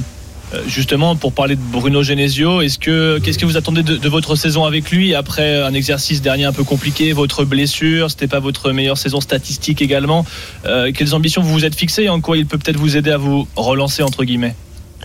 Justement, pour parler de Bruno Genesio, est-ce que, qu'est-ce que vous attendez de, de votre saison avec lui après un exercice dernier un peu compliqué, votre blessure, c'était pas votre meilleure saison statistique également. Euh, quelles ambitions vous vous êtes fixées et en quoi il peut peut-être vous aider à vous relancer entre guillemets?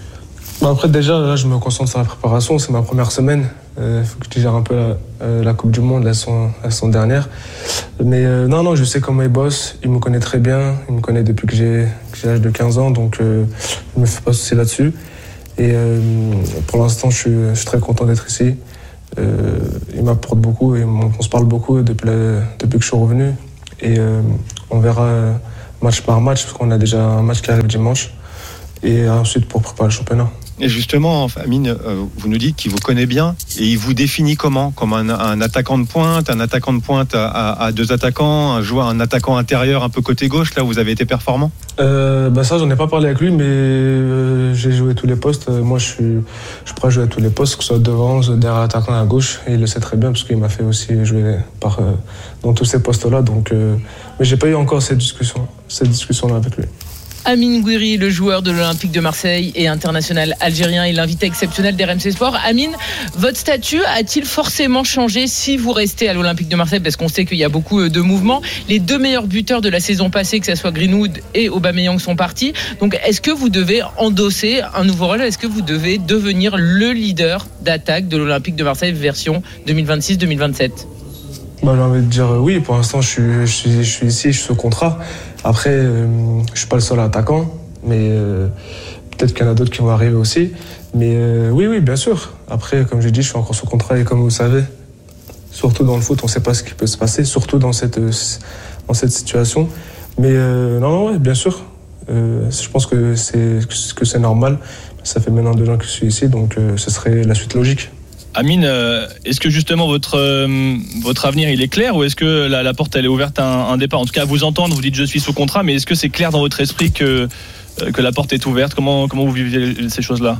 Après déjà, là, je me concentre sur la préparation, c'est ma première semaine. Il euh, faut que je gère un peu la, euh, la Coupe du Monde, la saison, la saison dernière. Mais euh, non, non, je sais comment il bosse, il me connaît très bien, il me connaît depuis que j'ai, que j'ai l'âge de quinze ans, donc euh, je ne me fais pas soucier là-dessus. Et euh, pour l'instant, je suis, je suis très content d'être ici. Euh, il m'apporte beaucoup et on, on se parle beaucoup depuis, la, depuis que je suis revenu. Et euh, on verra match par match, parce qu'on a déjà un match qui arrive dimanche. Et ensuite pour préparer le championnat. Et justement, Amine, euh, vous nous dites qu'il vous connaît bien et il vous définit comment? Comme un, un attaquant de pointe, un attaquant de pointe à, à, à deux attaquants, un joueur, un attaquant intérieur un peu côté gauche, là où vous avez été performant? euh, bah Ça, j'en ai pas parlé avec lui, mais euh, j'ai joué tous les postes. Moi, je suis, je suis prêt à jouer à tous les postes, que ce soit devant, derrière l'attaquant à gauche. Et il le sait très bien parce qu'il m'a fait aussi jouer par, euh, dans tous ces postes-là. Donc, euh, mais j'ai pas eu encore cette discussion, cette discussion-là avec lui. Amine Gouiri, le joueur de l'Olympique de Marseille et international algérien, et l'invité exceptionnel d'R M C Sport. Amine, votre statut a-t-il forcément changé si vous restez à l'Olympique de Marseille? Parce qu'on sait qu'il y a beaucoup de mouvements. Les deux meilleurs buteurs de la saison passée, que ce soit Greenwood et Aubameyang, sont partis. Donc est-ce que vous devez endosser un nouveau rôle? Est-ce que vous devez devenir le leader d'attaque de l'Olympique de Marseille version deux mille vingt-six deux mille vingt-sept? Bah, j'ai envie de dire oui, pour l'instant je suis, je suis, je suis ici, je suis sous contrat. Après, euh, je suis pas le seul attaquant, mais euh, peut-être qu'il y en a d'autres qui vont arriver aussi. Mais euh, oui, oui, bien sûr. Après, comme j'ai dit, je suis encore sous contrat et comme vous le savez, surtout dans le foot, on ne sait pas ce qui peut se passer, surtout dans cette, dans cette situation. Mais euh, non, non, ouais, bien sûr. Euh, je pense que c'est, que c'est normal. Ça fait maintenant deux ans que je suis ici, donc euh, ce serait la suite logique. Amine, est-ce que justement votre, euh, votre avenir il est clair ou est-ce que la, la porte elle est ouverte à un, un départ? En tout cas, à vous entendre, vous dites je suis sous contrat, mais est-ce que c'est clair dans votre esprit que, euh, que la porte est ouverte? Comment, comment vous vivez ces choses-là?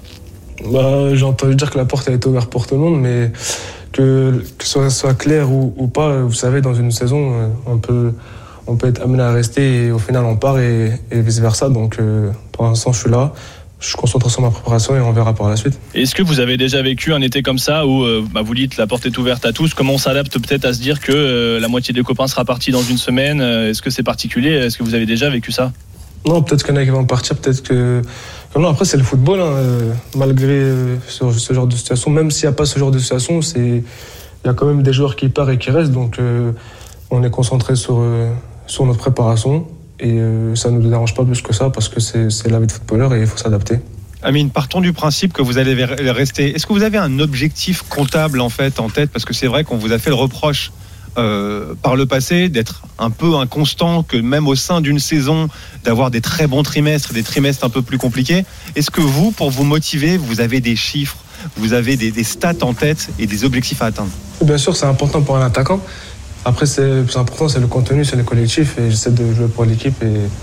Bah, j'ai entendu dire que la porte elle est ouverte pour tout le monde, mais que, que ce soit, soit clair ou, ou pas, vous savez, dans une saison, on peut, on peut être amené à rester et au final on part et, et vice-versa. Donc euh, pour l'instant, je suis là. Je suis concentré sur ma préparation et on verra par la suite. Est-ce que vous avez déjà vécu un été comme ça où euh, bah vous dites la porte est ouverte à tous? Comment on s'adapte peut-être à se dire que euh, la moitié des copains sera partie dans une semaine? Est-ce que c'est particulier? Est-ce que vous avez déjà vécu ça? Non, peut-être qu'il y en a qui vont partir, peut-être que... Non, après c'est le football, hein, euh, malgré euh, ce, ce genre de situation. Même s'il n'y a pas ce genre de situation, c'est... il y a quand même des joueurs qui partent et qui restent. Donc euh, on est concentré sur, euh, sur notre préparation. Et euh, ça ne nous dérange pas plus que ça parce que c'est, c'est la vie de footballeur et il faut s'adapter. Amine, partons du principe que vous allez rester. Est-ce que vous avez un objectif comptable en fait en tête? Parce que c'est vrai qu'on vous a fait le reproche euh, par le passé d'être un peu inconstant, que même au sein d'une saison, d'avoir des très bons trimestres, des trimestres un peu plus compliqués. Est-ce que vous, pour vous motiver, vous avez des chiffres, vous avez des, des stats en tête et des objectifs à atteindre? Bien sûr, c'est important pour un attaquant. Après, c'est, le plus important, c'est le contenu, c'est le collectif. Et j'essaie de jouer pour l'équipe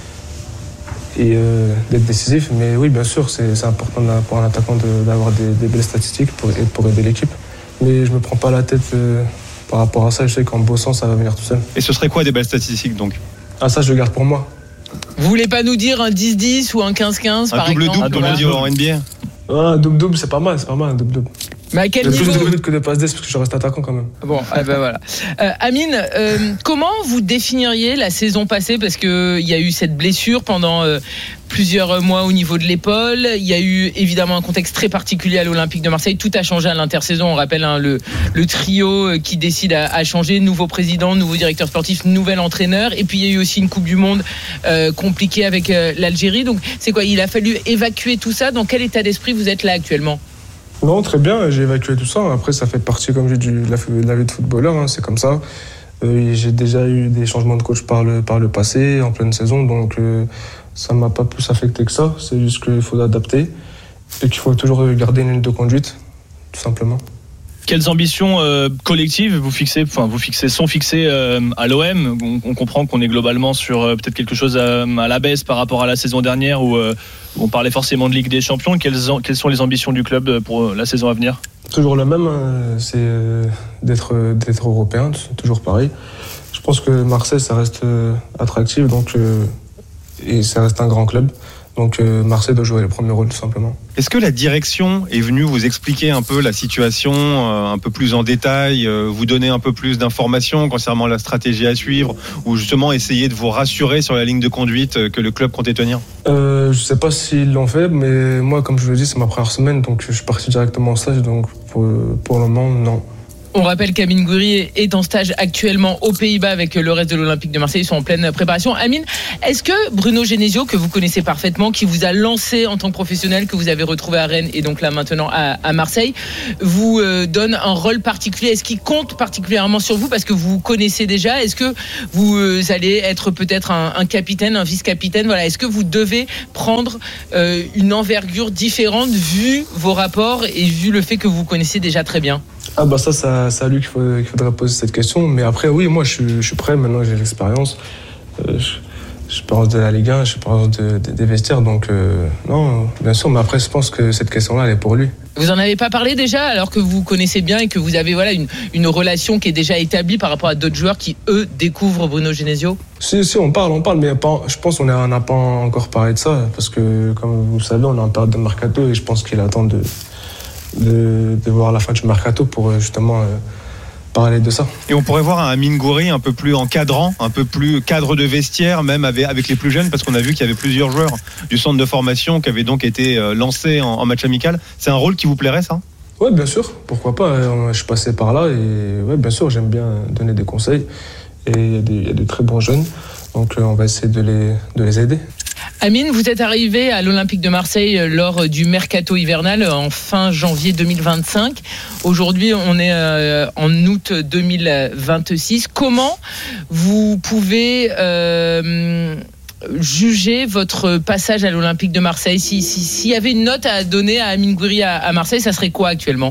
et, et euh, d'être décisif. Mais oui, bien sûr, c'est, c'est important pour un attaquant de, d'avoir des, des belles statistiques pour, pour aider l'équipe. Mais je ne me prends pas la tête euh, par rapport à ça. Je sais qu'en bossant, ça va venir tout seul. Et ce serait quoi des belles statistiques donc? Ah, ça, je le garde pour moi. Vous voulez pas nous dire un dix dix ou un quinze quinze par double exemple? Un double-double en N B A? Ah, un double-double, c'est pas mal, c'est pas mal, un double-double. Mais à quel il y a niveau? plus de buts que de passes D parce que je reste attaquant quand même. Bon, eh ben voilà. Euh, Amine, euh, comment vous définiriez la saison passée? Parce qu'il y a eu cette blessure pendant euh, plusieurs mois au niveau de l'épaule. Il y a eu évidemment un contexte très particulier à l'Olympique de Marseille. Tout a changé à l'intersaison. On rappelle hein, le, le trio qui décide à, à changer. Nouveau président, nouveau directeur sportif, nouvel entraîneur. Et puis il y a eu aussi une Coupe du Monde euh, compliquée avec euh, l'Algérie. Donc c'est quoi? Il a fallu évacuer tout ça. Dans quel état d'esprit vous êtes là actuellement? Non, très bien, j'ai évacué tout ça. Après, ça fait partie, comme j'ai dit, de la, de la vie de footballeur, hein, c'est comme ça. Euh, j'ai déjà eu des changements de coach par le, par le passé, en pleine saison, donc euh, ça ne m'a pas plus affecté que ça. C'est juste qu'il faut adapter et qu'il faut toujours garder une ligne de conduite, tout simplement. Quelles ambitions euh, collectives vous fixez, enfin vous fixez, sont fixées euh, à l'O M? on, on comprend qu'on est globalement sur euh, peut-être quelque chose à, à la baisse par rapport à la saison dernière où, euh, où on parlait forcément de Ligue des Champions. Quelles, en, quelles sont les ambitions du club pour la saison à venir? Toujours la même, hein, c'est euh, d'être, d'être européen, c'est toujours pareil. Je pense que Marseille, ça reste euh, attractif donc, euh, et ça reste un grand club. Donc euh, Marseille doit jouer le premier rôle tout simplement. Est-ce que la direction est venue vous expliquer un peu la situation euh, un peu plus en détail, euh, vous donner un peu plus d'informations concernant la stratégie à suivre, ou justement essayer de vous rassurer sur la ligne de conduite euh, que le club comptait tenir? euh, Je ne sais pas s'ils l'ont fait, mais moi, comme je vous l'ai dit, c'est ma première semaine, donc je suis parti directement en stage, donc pour, pour le moment, non. On rappelle qu'Amine Gouiri est en stage actuellement aux Pays-Bas avec le reste de l'Olympique de Marseille. Ils sont en pleine préparation. Amine, est-ce que Bruno Genesio, que vous connaissez parfaitement, qui vous a lancé en tant que professionnel, que vous avez retrouvé à Rennes et donc là maintenant à, à Marseille, vous euh, donne un rôle particulier? Est-ce qu'il compte particulièrement sur vous parce que vous connaissez déjà? Est-ce que vous euh, allez être peut-être un, un capitaine, un vice-capitaine? Voilà. Est-ce que vous devez prendre euh, une envergure différente vu vos rapports et vu le fait que vous connaissez déjà très bien? Ah bah ça, ça c'est à lui qu'il, faut, qu'il faudrait poser cette question. Mais après, oui, moi, je suis, je suis prêt. Maintenant, j'ai l'expérience. Euh, je, je pense de la Ligue un, je pense de, de, des vestiaires. Donc, euh, non, bien sûr. Mais après, je pense que cette question-là, elle est pour lui. Vous en avez pas parlé déjà, alors que vous connaissez bien et que vous avez voilà, une, une relation qui est déjà établie par rapport à d'autres joueurs qui, eux, découvrent Bruno Genesio? Si, si, on parle, on parle. Mais pas, je pense qu'on n'a pas encore parlé de ça. Parce que, comme vous le savez, on est en période de mercato et je pense qu'il attend de... De, de voir la fin du mercato pour justement euh, parler de ça. Et on pourrait voir un Amine Gouiri un peu plus encadrant, un peu plus cadre de vestiaire, même avec, avec les plus jeunes, parce qu'on a vu qu'il y avait plusieurs joueurs du centre de formation qui avaient donc été lancés en, en match amical. C'est un rôle qui vous plairait, ça? Oui, bien sûr, pourquoi pas. Je suis passé par là et ouais, bien sûr, j'aime bien donner des conseils. Et il y a des, il y a de très bons jeunes, donc on va essayer de les, de les aider. Amine, vous êtes arrivé à l'Olympique de Marseille lors du mercato hivernal en fin janvier deux mille vingt-cinq. Aujourd'hui, on est en août deux mille vingt-six. Comment vous pouvez euh, juger votre passage à l'Olympique de Marseille? Si, si, s'il y avait une note à donner à Amine Gouiri à, à Marseille, ça serait quoi actuellement?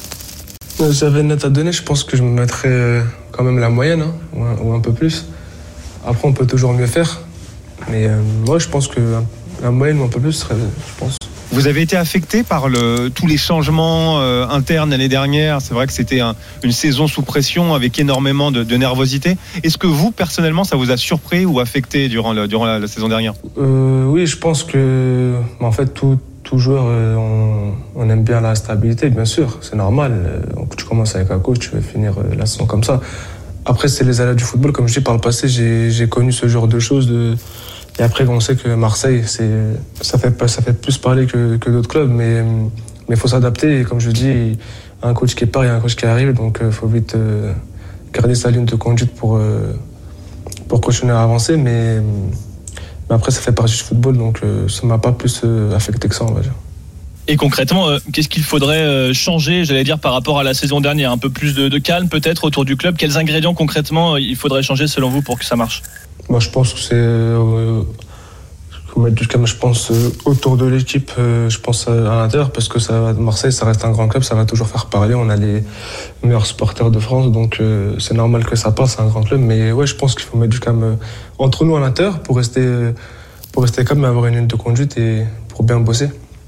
Si j'avais une note à donner, je pense que je me mettrais quand même la moyenne, hein, ou, un, ou un peu plus. Après, on peut toujours mieux faire. Mais euh, moi, je pense que la moyenne ou un peu plus serait, je pense. Vous avez été affecté par le, tous les changements euh, internes l'année dernière. C'est vrai que c'était un, une saison sous pression avec énormément de, de nervosité. Est-ce que vous, personnellement, ça vous a surpris ou affecté durant, le, durant la, la saison dernière? euh, Oui, je pense que, en fait, tout, tout joueur, euh, on, on aime bien la stabilité, bien sûr. C'est normal. Euh, tu commences avec un coach, tu vas finir euh, la saison comme ça. Après, c'est les aléas du football. Comme je dis, par le passé, j'ai, j'ai connu ce genre de choses. De... Et après, on sait que Marseille, c'est... Ça, fait, ça fait plus parler que, que d'autres clubs. Mais il faut s'adapter. Et comme je dis, un coach qui part et un coach qui arrive. Donc, il faut vite euh, garder sa ligne de conduite pour, euh, pour continuer à avancer. Mais, mais après, ça fait partie du football. Donc, euh, ça ne m'a pas plus euh, affecté que ça, on va dire. Et concrètement, euh, qu'est-ce qu'il faudrait euh, changer, j'allais dire, par rapport à la saison dernière? Un peu plus de, de calme peut-être autour du club. Quels ingrédients concrètement euh, il faudrait changer selon vous pour que ça marche? Moi, je pense que c'est... Euh, faut mettre du calme, je pense, euh, autour de l'équipe, euh, je pense à, à l'intérieur, parce que ça, Marseille, ça reste un grand club, ça va toujours faire parler. On a les meilleurs supporters de France, donc euh, c'est normal que ça passe, c'est un grand club. Mais ouais, je pense qu'il faut mettre du calme euh, entre nous à l'intérieur pour rester, euh, pour rester calme et avoir une ligne de conduite et pour bien bosser.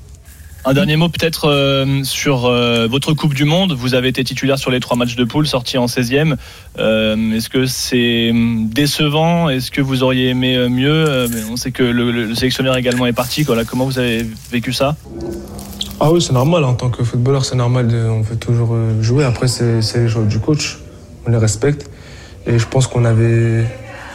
Un dernier mot peut-être euh, sur euh, votre Coupe du Monde. Vous avez été titulaire sur les trois matchs de poule, sorti en seizième. Euh, est-ce que c'est décevant? Est-ce que vous auriez aimé mieux? euh, On sait que le, le sélectionneur également est parti. Voilà, comment vous avez vécu ça? Ah oui, c'est normal. En tant que footballeur, c'est normal. De, on veut toujours jouer. Après, c'est, c'est les joueurs du coach. On les respecte. Et je pense qu'on avait...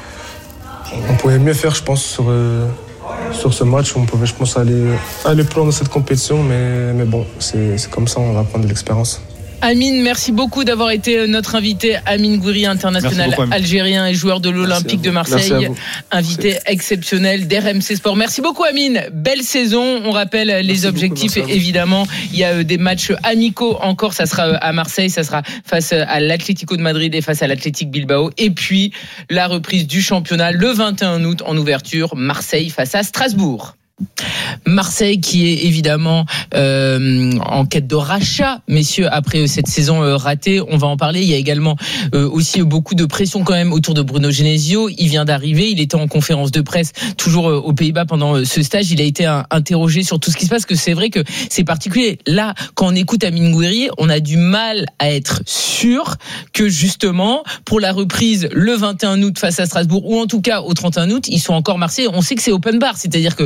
On pouvait mieux faire, je pense, sur... Euh, sur ce match, on pouvait, je pense, aller, aller plus loin dans cette compétition, mais, mais bon, c'est, c'est comme ça, on va prendre de l'expérience. Amine, merci beaucoup d'avoir été notre invité. Amine Gouiri, international beaucoup, algérien et joueur de l'Olympique de Marseille, invité merci. Exceptionnel d'R M C Sport. Merci beaucoup Amine, belle saison. On rappelle les merci objectifs, beaucoup, évidemment. Il y a des matchs amicaux encore, ça sera à Marseille, ça sera face à l'Atlético de Madrid et face à l'Athletic Bilbao. Et puis la reprise du championnat le vingt et un août en ouverture, Marseille face à Strasbourg. Marseille qui est évidemment euh, en quête de rachat, messieurs, après cette saison euh, ratée, on va en parler. Il y a également euh, aussi beaucoup de pression quand même autour de Bruno Genesio. Il vient d'arriver, il était en conférence de presse toujours euh, aux Pays-Bas pendant euh, ce stage. Il a été euh, interrogé sur tout ce qui se passe, que c'est vrai que c'est particulier. Là, quand on écoute Amine Gouiri, on a du mal à être sûr que justement pour la reprise le vingt et un août face à Strasbourg, ou en tout cas au trente et un août, ils sont encore Marseille. On sait que c'est open bar, c'est-à-dire que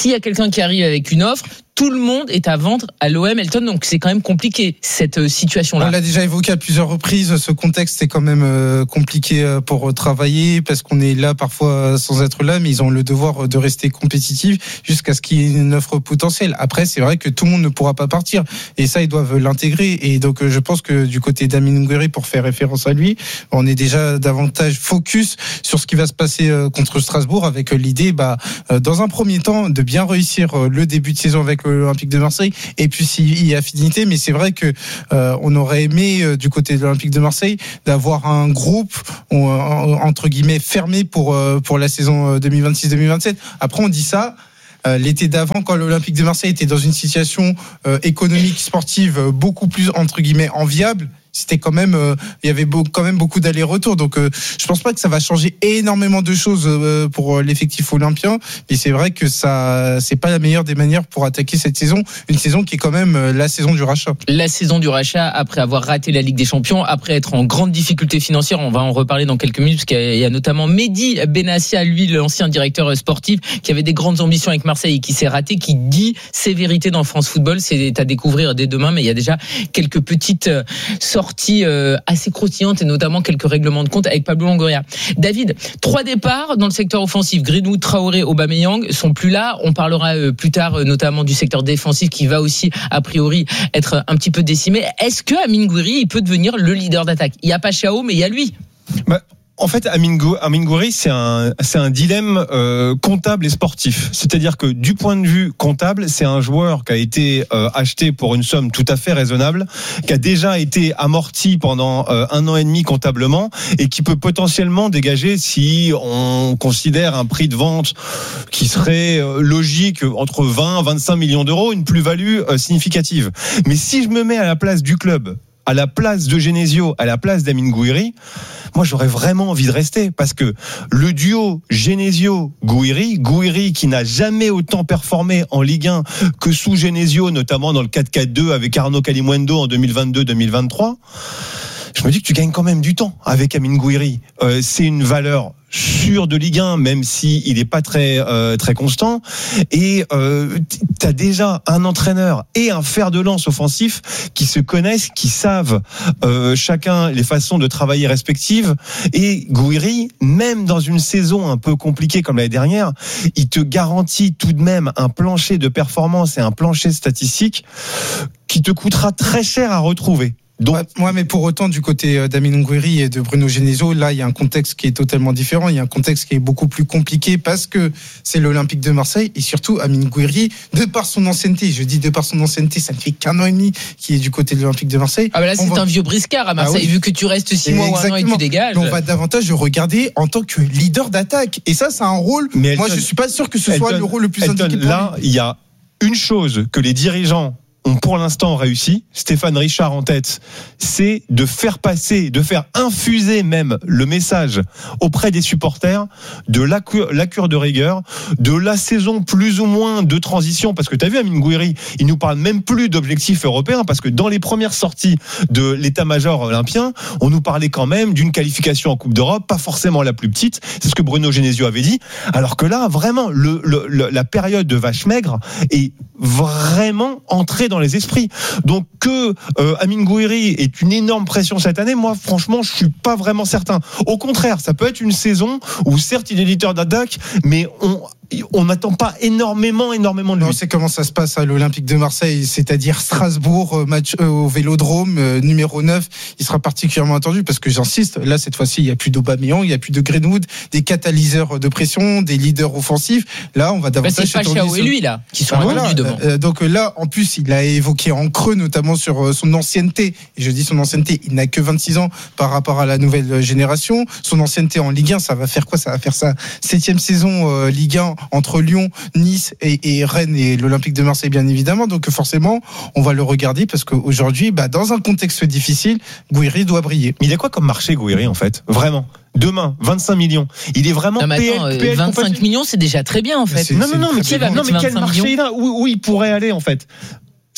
s'il y a quelqu'un qui arrive avec une offre, tout le monde est à vendre à l'O M Elton, donc c'est quand même compliqué cette situation-là. On l'a déjà évoqué à plusieurs reprises, ce contexte est quand même compliqué pour travailler parce qu'on est là parfois sans être là, mais ils ont le devoir de rester compétitifs jusqu'à ce qu'il y ait une offre potentielle. Après, c'est vrai que tout le monde ne pourra pas partir et ça, ils doivent l'intégrer. Et donc, je pense que du côté d'Amine Gouiri, pour faire référence à lui, on est déjà davantage focus sur ce qui va se passer contre Strasbourg avec l'idée, bah, dans un premier temps, de bien réussir le début de saison avec l'Olympique de Marseille et puis s'il y a affinité, mais c'est vrai que euh, on aurait aimé euh, du côté de l'Olympique de Marseille d'avoir un groupe euh, entre guillemets fermé pour euh, pour la saison deux mille vingt-six deux mille vingt-sept. Après on dit ça euh, l'été d'avant quand l'Olympique de Marseille était dans une situation euh, économique sportive euh, beaucoup plus entre guillemets enviable. C'était quand même, euh, il y avait beau, quand même beaucoup d'allers-retours. Donc, euh, je pense pas que ça va changer énormément de choses euh, pour l'effectif olympien. Mais c'est vrai que ça, c'est pas la meilleure des manières pour attaquer cette saison. Une saison qui est quand même euh, la saison du rachat. La saison du rachat après avoir raté la Ligue des Champions, après être en grande difficulté financière. On va en reparler dans quelques minutes parce qu'il y a notamment Mehdi Benassia, lui, l'ancien directeur sportif, qui avait des grandes ambitions avec Marseille et qui s'est raté, qui dit ses vérités dans France Football. C'est à découvrir dès demain, mais il y a déjà quelques petites sorties sorties euh, assez croustillantes et notamment quelques règlements de compte avec Pablo Longoria. David, trois départs dans le secteur offensif. Greenwood, Traoré, Aubameyang sont plus là. On parlera euh, plus tard euh, notamment du secteur défensif qui va aussi a priori être un petit peu décimé. Est-ce que Amine Gouiri il peut devenir le leader d'attaque? Il n'y a pas Chao, mais il y a lui. Bah. En fait, Amine Gouiri, c'est un, c'est un dilemme euh, comptable et sportif. C'est-à-dire que du point de vue comptable, c'est un joueur qui a été euh, acheté pour une somme tout à fait raisonnable, qui a déjà été amorti pendant euh, un an et demi comptablement et qui peut potentiellement dégager, si on considère un prix de vente qui serait euh, logique, entre vingt et vingt-cinq millions d'euros, une plus-value euh, significative. Mais si je me mets à la place du club, à la place de Genesio, à la place d'Amine Gouiri, moi j'aurais vraiment envie de rester parce que le duo Genesio-Gouiri, Gouiri qui n'a jamais autant performé en Ligue un que sous Genesio, notamment dans le quatre quatre deux avec Arnaud Kalimuendo en deux mille vingt-deux deux mille vingt-trois, je me dis que tu gagnes quand même du temps avec Amine Gouiri. Euh, c'est une valeur sûre de Ligue un, même si il est pas très euh, très constant. Et euh, t'as déjà un entraîneur et un fer de lance offensif qui se connaissent, qui savent euh, chacun les façons de travailler respectives. Et Gouiri, même dans une saison un peu compliquée comme l'année dernière, il te garantit tout de même un plancher de performance et un plancher statistique qui te coûtera très cher à retrouver. Donc, moi, ouais, mais pour autant, du côté d'Amine Gouiri et de Bruno Genesio, là, il y a un contexte qui est totalement différent. Il y a un contexte qui est beaucoup plus compliqué parce que c'est l'Olympique de Marseille et surtout Amine Gouiri, de par son ancienneté, je dis de par son ancienneté, ça ne fait qu'un an et demi qu'il est du côté de l'Olympique de Marseille. Ah, bah là, c'est va... un vieux briscard à Marseille, ah, oui. Vu que tu restes six mois ou un an et que tu dégages. On va davantage le regarder en tant que leader d'attaque. Et ça, c'est un rôle. Mais moi, Elton, je suis pas sûr que ce soit Elton, le rôle le plus Elton, indiqué pour là, lui. Il y a une chose que les dirigeants ont pour l'instant réussi, Stéphane Richard en tête, c'est de faire passer, de faire infuser même le message auprès des supporters de la cure, la cure de rigueur, de la saison plus ou moins de transition, parce que tu as vu Amine Gouiri, il nous parle même plus d'objectifs européens, parce que dans les premières sorties de l'état-major olympien, on nous parlait quand même d'une qualification en Coupe d'Europe, pas forcément la plus petite, c'est ce que Bruno Genesio avait dit, alors que là, vraiment, le, le, le, la période de vache maigre est vraiment entrée dans les esprits. Donc que euh, Amine Gouiri est une énorme pression cette année, moi franchement je suis pas vraiment certain. Au contraire, ça peut être une saison où certes il est leader d'attaque, mais on on n'attend pas énormément, énormément de lui. On sait comment ça se passe à l'Olympique de Marseille, c'est-à-dire Strasbourg, match euh, au Vélodrome, euh, numéro neuf. Il sera particulièrement attendu parce que j'insiste, là cette fois-ci il n'y a plus d'Aubameyang, il n'y a plus de Greenwood, des catalyseurs de pression, des leaders offensifs. Là on va davantage. Bah, c'est pas Chao et lui là qui sont ah, voilà. devant. Euh, donc là en plus il a évoqué en creux notamment sur euh, son ancienneté. Et je dis son ancienneté, il n'a que vingt-six ans par rapport à la nouvelle génération. Son ancienneté en Ligue un, ça va faire quoi? Ça va faire sa septième saison euh, Ligue un entre Lyon, Nice et, et Rennes et l'Olympique de Marseille bien évidemment. Donc forcément, on va le regarder parce qu'aujourd'hui, bah, dans un contexte difficile, Gouiri doit briller. Mais il a quoi comme marché Gouiri en fait? Vraiment? Demain, vingt-cinq millions. Il est vraiment non, mais attends, P L, P L vingt-cinq compagnie. Millions, c'est déjà très bien en fait. C'est, non, non, non, mais, quel, non, mais quel marché il a où, où il pourrait aller en fait?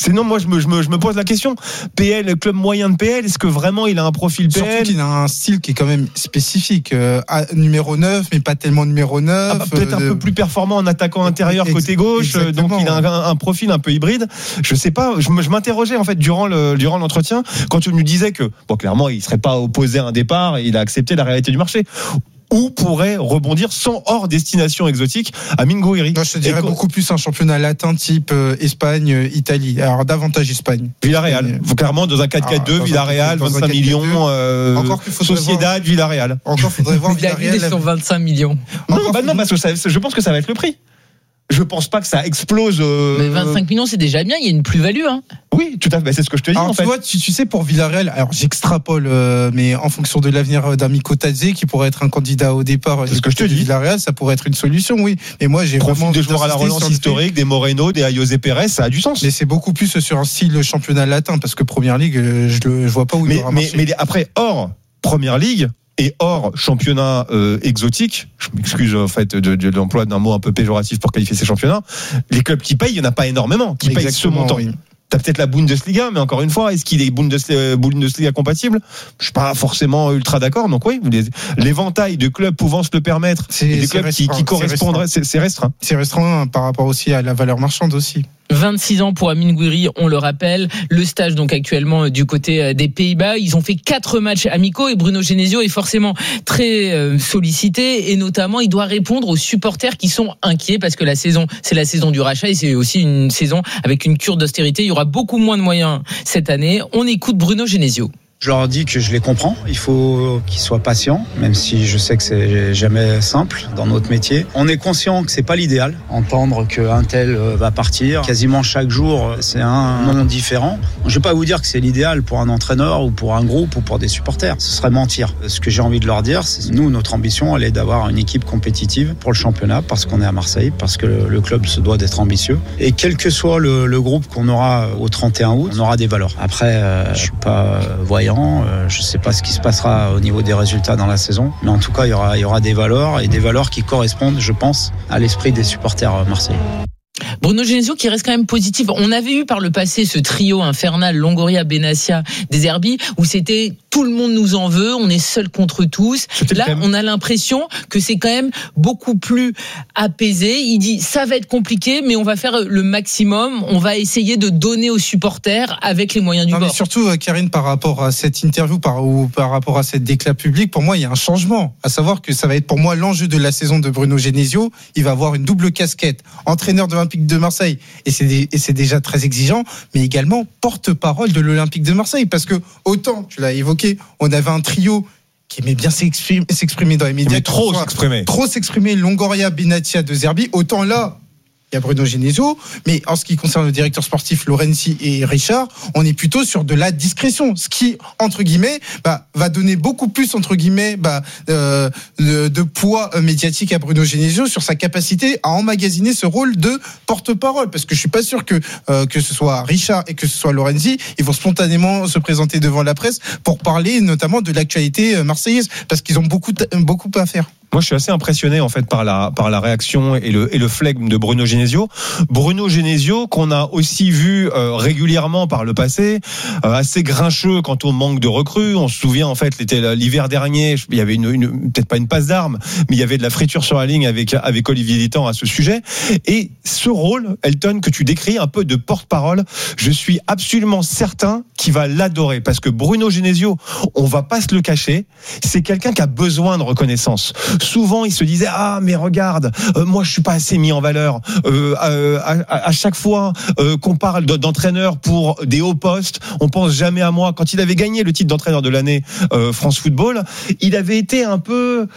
C'est non, moi je me, je me, je me pose la question. P L, club moyen de P L, est-ce que vraiment il a un profil P L ? Surtout qu'il a un style qui est quand même spécifique. Euh, numéro neuf, mais pas tellement numéro neuf. Ah bah, peut-être euh, un peu plus performant en attaquant intérieur côté gauche. Exactement. Donc il a un, un profil un peu hybride. Je sais pas, je, je m'interrogeais en fait durant, le, durant l'entretien quand tu nous disais que, bon, clairement, il serait pas opposé à un départ, il a accepté la réalité du marché. Où pourrait rebondir sans hors destination exotique Amine Gouiri? Moi, je te dirais beaucoup plus un championnat latin type euh, Espagne, euh, Italie. Alors davantage Espagne. Villarreal. Et... Clairement dans un quatre quatre deux, ah, Villarreal, vingt-cinq millions. Euh, Encore Sociedad, voir... Villarreal. Encore faudrait voir Villarreal. Sur vingt-cinq millions. Non, bah non, parce que ça, je pense que ça va être le prix. Je pense pas que ça explose. Euh... Mais vingt-cinq millions, c'est déjà bien. Il y a une plus-value, hein. Oui, tout à fait. C'est ce que je te dis. Alors, en tu fait. vois, tu, tu sais, pour Villarreal, alors j'extrapole, euh, mais en fonction de l'avenir d'Amico Tadze, qui pourrait être un candidat au départ. C'est ce que je te dis. Villarreal, ça pourrait être une solution, oui. Mais moi, j'ai profil vraiment des joueurs à la relance historique, des Moreno, des José Pérez, ça a du sens. Mais c'est beaucoup plus sur un style championnat latin, parce que Première Ligue, je le, je vois pas où mais, il aura mais, marché. mais après, hors Première Ligue. Et hors championnat euh, exotique, je m'excuse en fait de, de, de l'emploi d'un mot un peu péjoratif pour qualifier ces championnats, les clubs qui payent, il n'y en a pas énormément, qui payent ce montant. Oui. T'as peut-être la Bundesliga, mais encore une fois, est-ce qu'il est Bundesliga, Bundesliga compatible ? Je suis pas forcément ultra d'accord. Donc oui, les, l'éventail de clubs pouvant se le permettre, c'est, et des clubs qui, qui correspondraient, c'est, c'est restreint. C'est restreint par rapport aussi à la valeur marchande aussi. vingt-six ans pour Amine Gouiri, on le rappelle. Le stage donc actuellement du côté des Pays-Bas. Ils ont fait quatre matchs amicaux et Bruno Genesio est forcément très sollicité et notamment il doit répondre aux supporters qui sont inquiets parce que la saison, c'est la saison du rachat et c'est aussi une saison avec une cure d'austérité. Il y aura beaucoup moins de moyens cette année. On écoute Bruno Genesio. Je leur dis que je les comprends. Il faut qu'ils soient patients, même si je sais que c'est jamais simple dans notre métier. On est conscient que c'est pas l'idéal. Entendre qu'un tel va partir, quasiment chaque jour, c'est un nom différent. Je vais pas vous dire que c'est l'idéal pour un entraîneur ou pour un groupe ou pour des supporters. Ce serait mentir. Ce que j'ai envie de leur dire, c'est nous, notre ambition, elle est d'avoir une équipe compétitive pour le championnat parce qu'on est à Marseille, parce que le club se doit d'être ambitieux. Et quel que soit le, le groupe qu'on aura au trente et un août, on aura des valeurs. Après, euh, je suis pas voyant. Je ne sais pas ce qui se passera au niveau des résultats dans la saison, mais en tout cas, il y aura, il y aura des valeurs et des valeurs qui correspondent, je pense, à l'esprit des supporters marseillais. Bruno Genesio qui reste quand même positif. On avait eu par le passé ce trio infernal Longoria, Benassia, Deserbi où c'était tout le monde nous en veut, on est seul contre tous. C'était Là, on a l'impression que c'est quand même beaucoup plus apaisé. Il dit ça va être compliqué, mais on va faire le maximum. On va essayer de donner aux supporters avec les moyens du non, bord. Mais surtout, Karine, par rapport à cette interview, par, ou par rapport à cette déclat public, pour moi, il y a un changement. À savoir que ça va être pour moi l'enjeu de la saison de Bruno Genesio. Il va avoir une double casquette, entraîneur de l'Olympique de Marseille, et c'est, des, et c'est déjà très exigeant, mais également porte-parole de l'Olympique de Marseille, parce que autant, tu l'as évoqué, on avait un trio qui aimait bien s'exprimer, s'exprimer dans les médias, mais trop s'exprimer, trop s'exprimer, Longoria, Benassia, Deserbi, autant là. Il y a Bruno Genesio, mais en ce qui concerne le directeur sportif Lorenzi et Richard, on est plutôt sur de la discrétion, ce qui, entre guillemets, bah, va donner beaucoup plus, entre guillemets, bah, euh, de, de poids médiatique à Bruno Genesio sur sa capacité à emmagasiner ce rôle de porte-parole, parce que je suis pas sûr que euh, que ce soit Richard et que ce soit Lorenzi, ils vont spontanément se présenter devant la presse pour parler notamment de l'actualité marseillaise, parce qu'ils ont beaucoup beaucoup à faire. Moi, je suis assez impressionné en fait par la par la réaction et le et le flegme de Bruno Genesio. Bruno Genesio qu'on a aussi vu euh, régulièrement par le passé, euh, assez grincheux quant au manque de recrues. On se souvient en fait, l'été, l'hiver dernier, il y avait une, une peut-être pas une passe d'armes, mais il y avait de la friture sur la ligne avec avec Olivier Létang à ce sujet. Et ce rôle, Elton, que tu décris, un peu de porte-parole, je suis absolument certain qu'il va l'adorer parce que Bruno Genesio, on va pas se le cacher, c'est quelqu'un qui a besoin de reconnaissance. Souvent, il se disait ah mais regarde, euh, moi je suis pas assez mis en valeur. Euh, euh, à, à chaque fois euh, qu'on parle d'entraîneur pour des hauts postes, on pense jamais à moi. Quand il avait gagné le titre d'entraîneur de l'année euh, France Football, il avait été un peu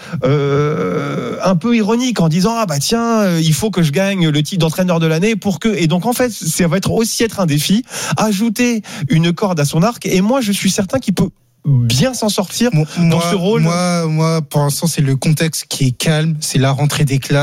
euh, un peu ironique en disant ah bah tiens, il faut que je gagne le titre d'entraîneur de l'année pour que. Et donc en fait, ça va être aussi être un défi, ajouter une corde à son arc. Et moi, je suis certain qu'il peut bien s'en sortir moi, dans ce rôle. Moi, moi, pour l'instant, c'est le contexte qui est calme, c'est la rentrée des classes.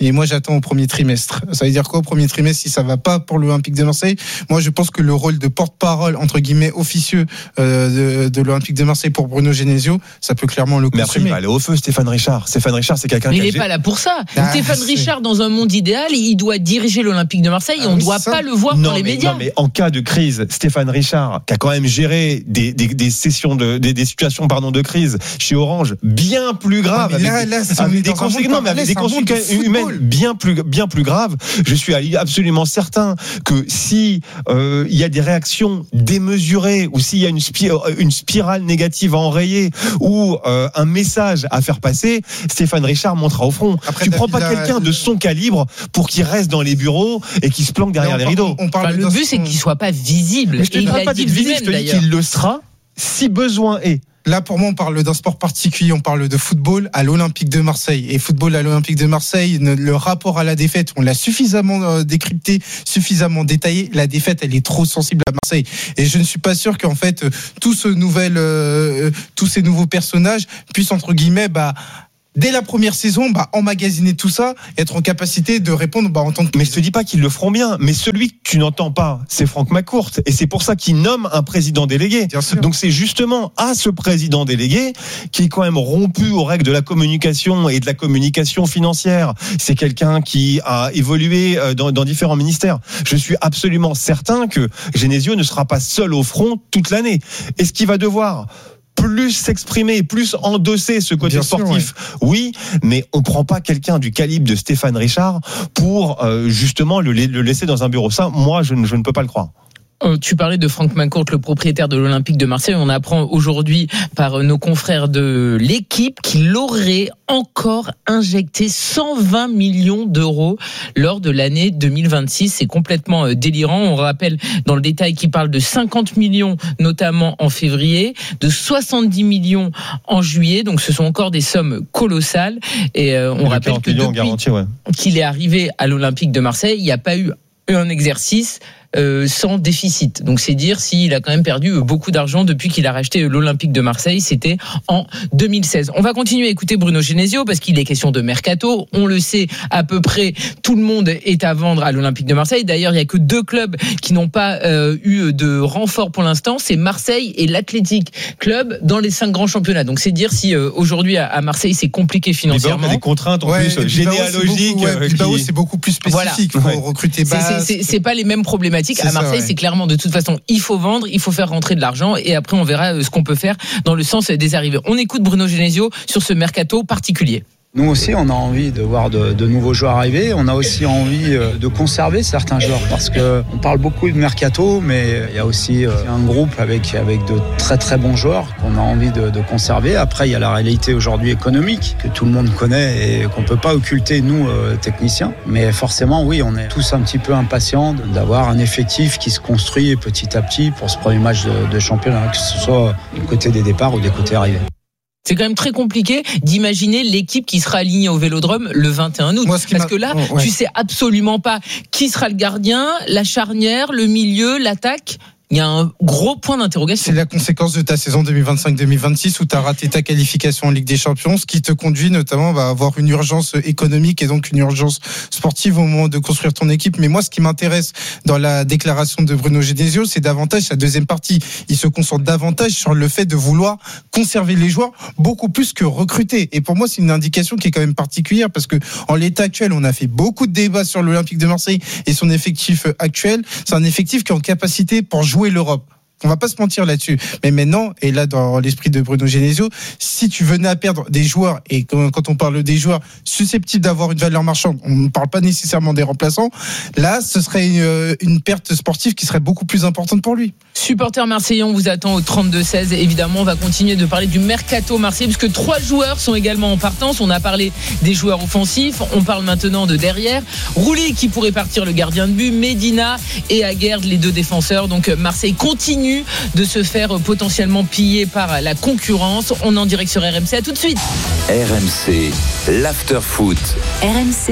Et moi, j'attends au premier trimestre. Ça veut dire quoi au premier trimestre si ça va pas pour l'Olympique de Marseille? Moi, je pense que le rôle de porte-parole entre guillemets officieux euh, de, de l'Olympique de Marseille pour Bruno Genesio, ça peut clairement le consumer. Mais après, il va aller au feu, Stéphane Richard. Stéphane Richard, c'est quelqu'un mais qui. Il n'est pas là pour ça. Ah, Stéphane c'est... Richard, dans un monde idéal, il doit diriger l'Olympique de Marseille. Et ah, on ne oui, doit ça. pas le voir non, dans les mais, médias. Non, mais en cas de crise, Stéphane Richard, qui a quand même géré des, des, des sessions de, des, des situations, pardon, de crise chez Orange, bien plus graves. Ah, là, avec, là, si avec des conséquences, non, mais avec des conséquences humaines bien plus, bien plus graves. Je suis absolument certain que si euh, il y a des réactions démesurées ou s'il y a une, spir- une spirale négative à enrayer ou euh, un message à faire passer, Stéphane Richard montera au front. Après, tu prends pas quelqu'un de son calibre pour qu'il reste dans les bureaux et qu'il se planque derrière les rideaux. On parle enfin, le but, c'est qu'il soit pas visible. Mais je te et parle pas d'être visible, je te dis qu'il le sera si besoin est. Là, pour moi, on parle d'un sport particulier, on parle de football à l'Olympique de Marseille. Et football à l'Olympique de Marseille, le rapport à la défaite, on l'a suffisamment décrypté, suffisamment détaillé. La défaite, elle est trop sensible à Marseille. Et je ne suis pas sûr qu'en fait, tout ce nouvel, euh, tous ces nouveaux personnages puissent, entre guillemets, bah, dès la première saison, bah, emmagasiner tout ça, être en capacité de répondre bah, en tant que... Mais je te dis pas qu'ils le feront bien, mais celui que tu n'entends pas, c'est Franck McCourt. Et c'est pour ça qu'il nomme un président délégué. Donc c'est justement à ce président délégué, qui est quand même rompu aux règles de la communication et de la communication financière. C'est quelqu'un qui a évolué dans, dans différents ministères. Je suis absolument certain que Genesio ne sera pas seul au front toute l'année. Est-ce qu'il va devoir plus s'exprimer, plus endosser ce côté Bien sportif, sûr, ouais. oui, mais on prend pas quelqu'un du calibre de Stéphane Richard pour euh, justement le, le laisser dans un bureau. Ça, moi, je ne, je ne peux pas le croire. Tu parlais de Franck McCourt, le propriétaire de l'Olympique de Marseille. On apprend aujourd'hui par nos confrères de l'équipe qu'il aurait encore injecté cent vingt millions d'euros lors de l'année deux mille vingt-six. C'est complètement délirant. On rappelle dans le détail qu'il parle de cinquante millions, notamment en février, de soixante-dix millions en juillet. Donc ce sont encore des sommes colossales. Et euh, on rappelle que depuis garantie, ouais. qu'il est arrivé à l'Olympique de Marseille, il n'y a pas eu un exercice Euh, sans déficit. Donc c'est dire s'il a quand même perdu beaucoup d'argent depuis qu'il a racheté l'Olympique de Marseille. C'était en deux mille seize. On va continuer à écouter Bruno Genesio parce qu'il est question de mercato. On le sait, à peu près tout le monde est à vendre à l'Olympique de Marseille. D'ailleurs, il n'y a que deux clubs qui n'ont pas euh, eu de renfort pour l'instant. C'est Marseille et l'Athletic Club dans les cinq grands championnats. Donc c'est dire si euh, aujourd'hui à Marseille c'est compliqué financièrement. Il y a des contraintes en ouais, plus généalogiques. Bilbao, c'est, ouais, Bilbao, qui... c'est beaucoup plus spécifique. Voilà. Il faut ouais. recruter bas. C'est, c'est, c'est pas les mêmes problématiques. C'est à Marseille, ça, ouais. c'est clairement de toute façon, il faut vendre, il faut faire rentrer de l'argent et après on verra ce qu'on peut faire dans le sens des arrivées. On écoute Bruno Genesio sur ce mercato particulier. Nous aussi, on a envie de voir de, de nouveaux joueurs arriver. On a aussi envie de conserver certains joueurs parce que on parle beaucoup de mercato, mais il y a aussi un groupe avec avec de très très bons joueurs qu'on a envie de, de conserver. Après, il y a la réalité aujourd'hui économique que tout le monde connaît et qu'on peut pas occulter nous euh, techniciens. Mais forcément, oui, on est tous un petit peu impatients d'avoir un effectif qui se construit petit à petit pour ce premier match de, de championnat, que ce soit du côté des départs ou des côtés arrivés. C'est quand même très compliqué d'imaginer l'équipe qui sera alignée au Vélodrome le vingt et un août. Moi, parce que là, oh, ouais. tu sais absolument pas qui sera le gardien, la charnière, le milieu, l'attaque. Il y a un gros point d'interrogation. C'est la conséquence de ta saison deux mille vingt-cinq deux mille vingt-six où tu as raté ta qualification en Ligue des Champions, ce qui te conduit notamment à avoir une urgence économique et donc une urgence sportive au moment de construire ton équipe. Mais moi, ce qui m'intéresse dans la déclaration de Bruno Genesio, c'est davantage sa deuxième partie. Il se concentre davantage sur le fait de vouloir conserver les joueurs beaucoup plus que recruter. Et pour moi, c'est une indication qui est quand même particulière parce que en l'état actuel, on a fait beaucoup de débats sur l'Olympique de Marseille et son effectif actuel. C'est un effectif qui est en capacité pour jouer l'Europe. On va pas se mentir là-dessus. Mais maintenant, et là dans l'esprit de Bruno Genesio, si tu venais à perdre des joueurs, et quand on parle des joueurs susceptibles d'avoir une valeur marchande, on ne parle pas nécessairement des remplaçants, là ce serait une, une perte sportive qui serait beaucoup plus importante pour lui. Supporters marseillais, on vous attend au trente-deux seize. Évidemment, on va continuer de parler du mercato marseillais puisque trois joueurs sont également en partance. On a parlé des joueurs offensifs, on parle maintenant de derrière. Rouli qui pourrait partir, le gardien de but, Medina et Aguerd, les deux défenseurs. Donc Marseille continue de se faire potentiellement piller par la concurrence. On est en direct sur R M C. À tout de suite. R M C, l'after foot. R M C,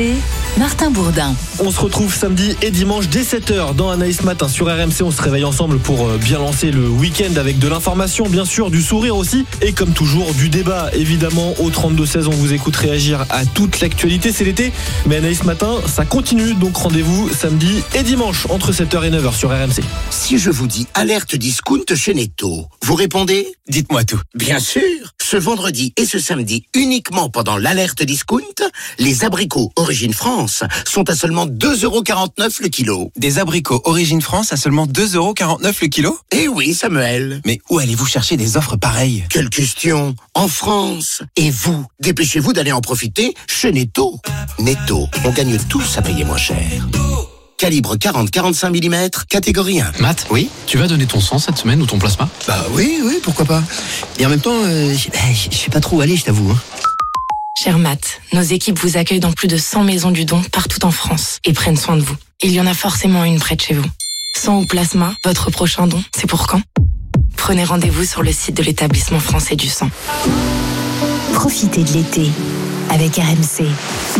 Martin Bourdin. On se retrouve samedi et dimanche dès sept heures dans Anaïs Matin sur R M C. On se réveille ensemble pour bien lancer le week-end avec de l'information, bien sûr, du sourire aussi. Et comme toujours, du débat, évidemment. Au trente-deux seize, on vous écoute réagir à toute l'actualité. C'est l'été, mais Anaïs Matin, ça continue. Donc rendez-vous samedi et dimanche entre sept heures et neuf heures sur R M C. Si je vous dis alerte discount chez Netto, vous répondez ? Dites-moi tout. Bien sûr. Ce vendredi et ce samedi, uniquement pendant l'alerte discount, les abricots Origine France sont à seulement deux euros quarante-neuf le kilo. Des abricots Origine France à seulement deux euros quarante-neuf le kilo ? Eh oui, Samuel. Mais où allez-vous chercher des offres pareilles ? Quelle question ? En France. Et vous, dépêchez-vous d'aller en profiter chez Netto. Netto, on gagne tous à payer moins cher. Calibre quarante à quarante-cinq millimètres, catégorie un. Matt, oui, tu vas donner ton sang cette semaine ou ton plasma ? Bah oui, oui, pourquoi pas. Et en même temps, euh, je sais pas trop où aller, je t'avoue. Hein. Cher Matt, nos équipes vous accueillent dans plus de cent maisons du don partout en France et prennent soin de vous. Il y en a forcément une près de chez vous. Sang ou plasma, votre prochain don, c'est pour quand ? Prenez rendez-vous sur le site de l'établissement français du sang. Profitez de l'été avec R M C.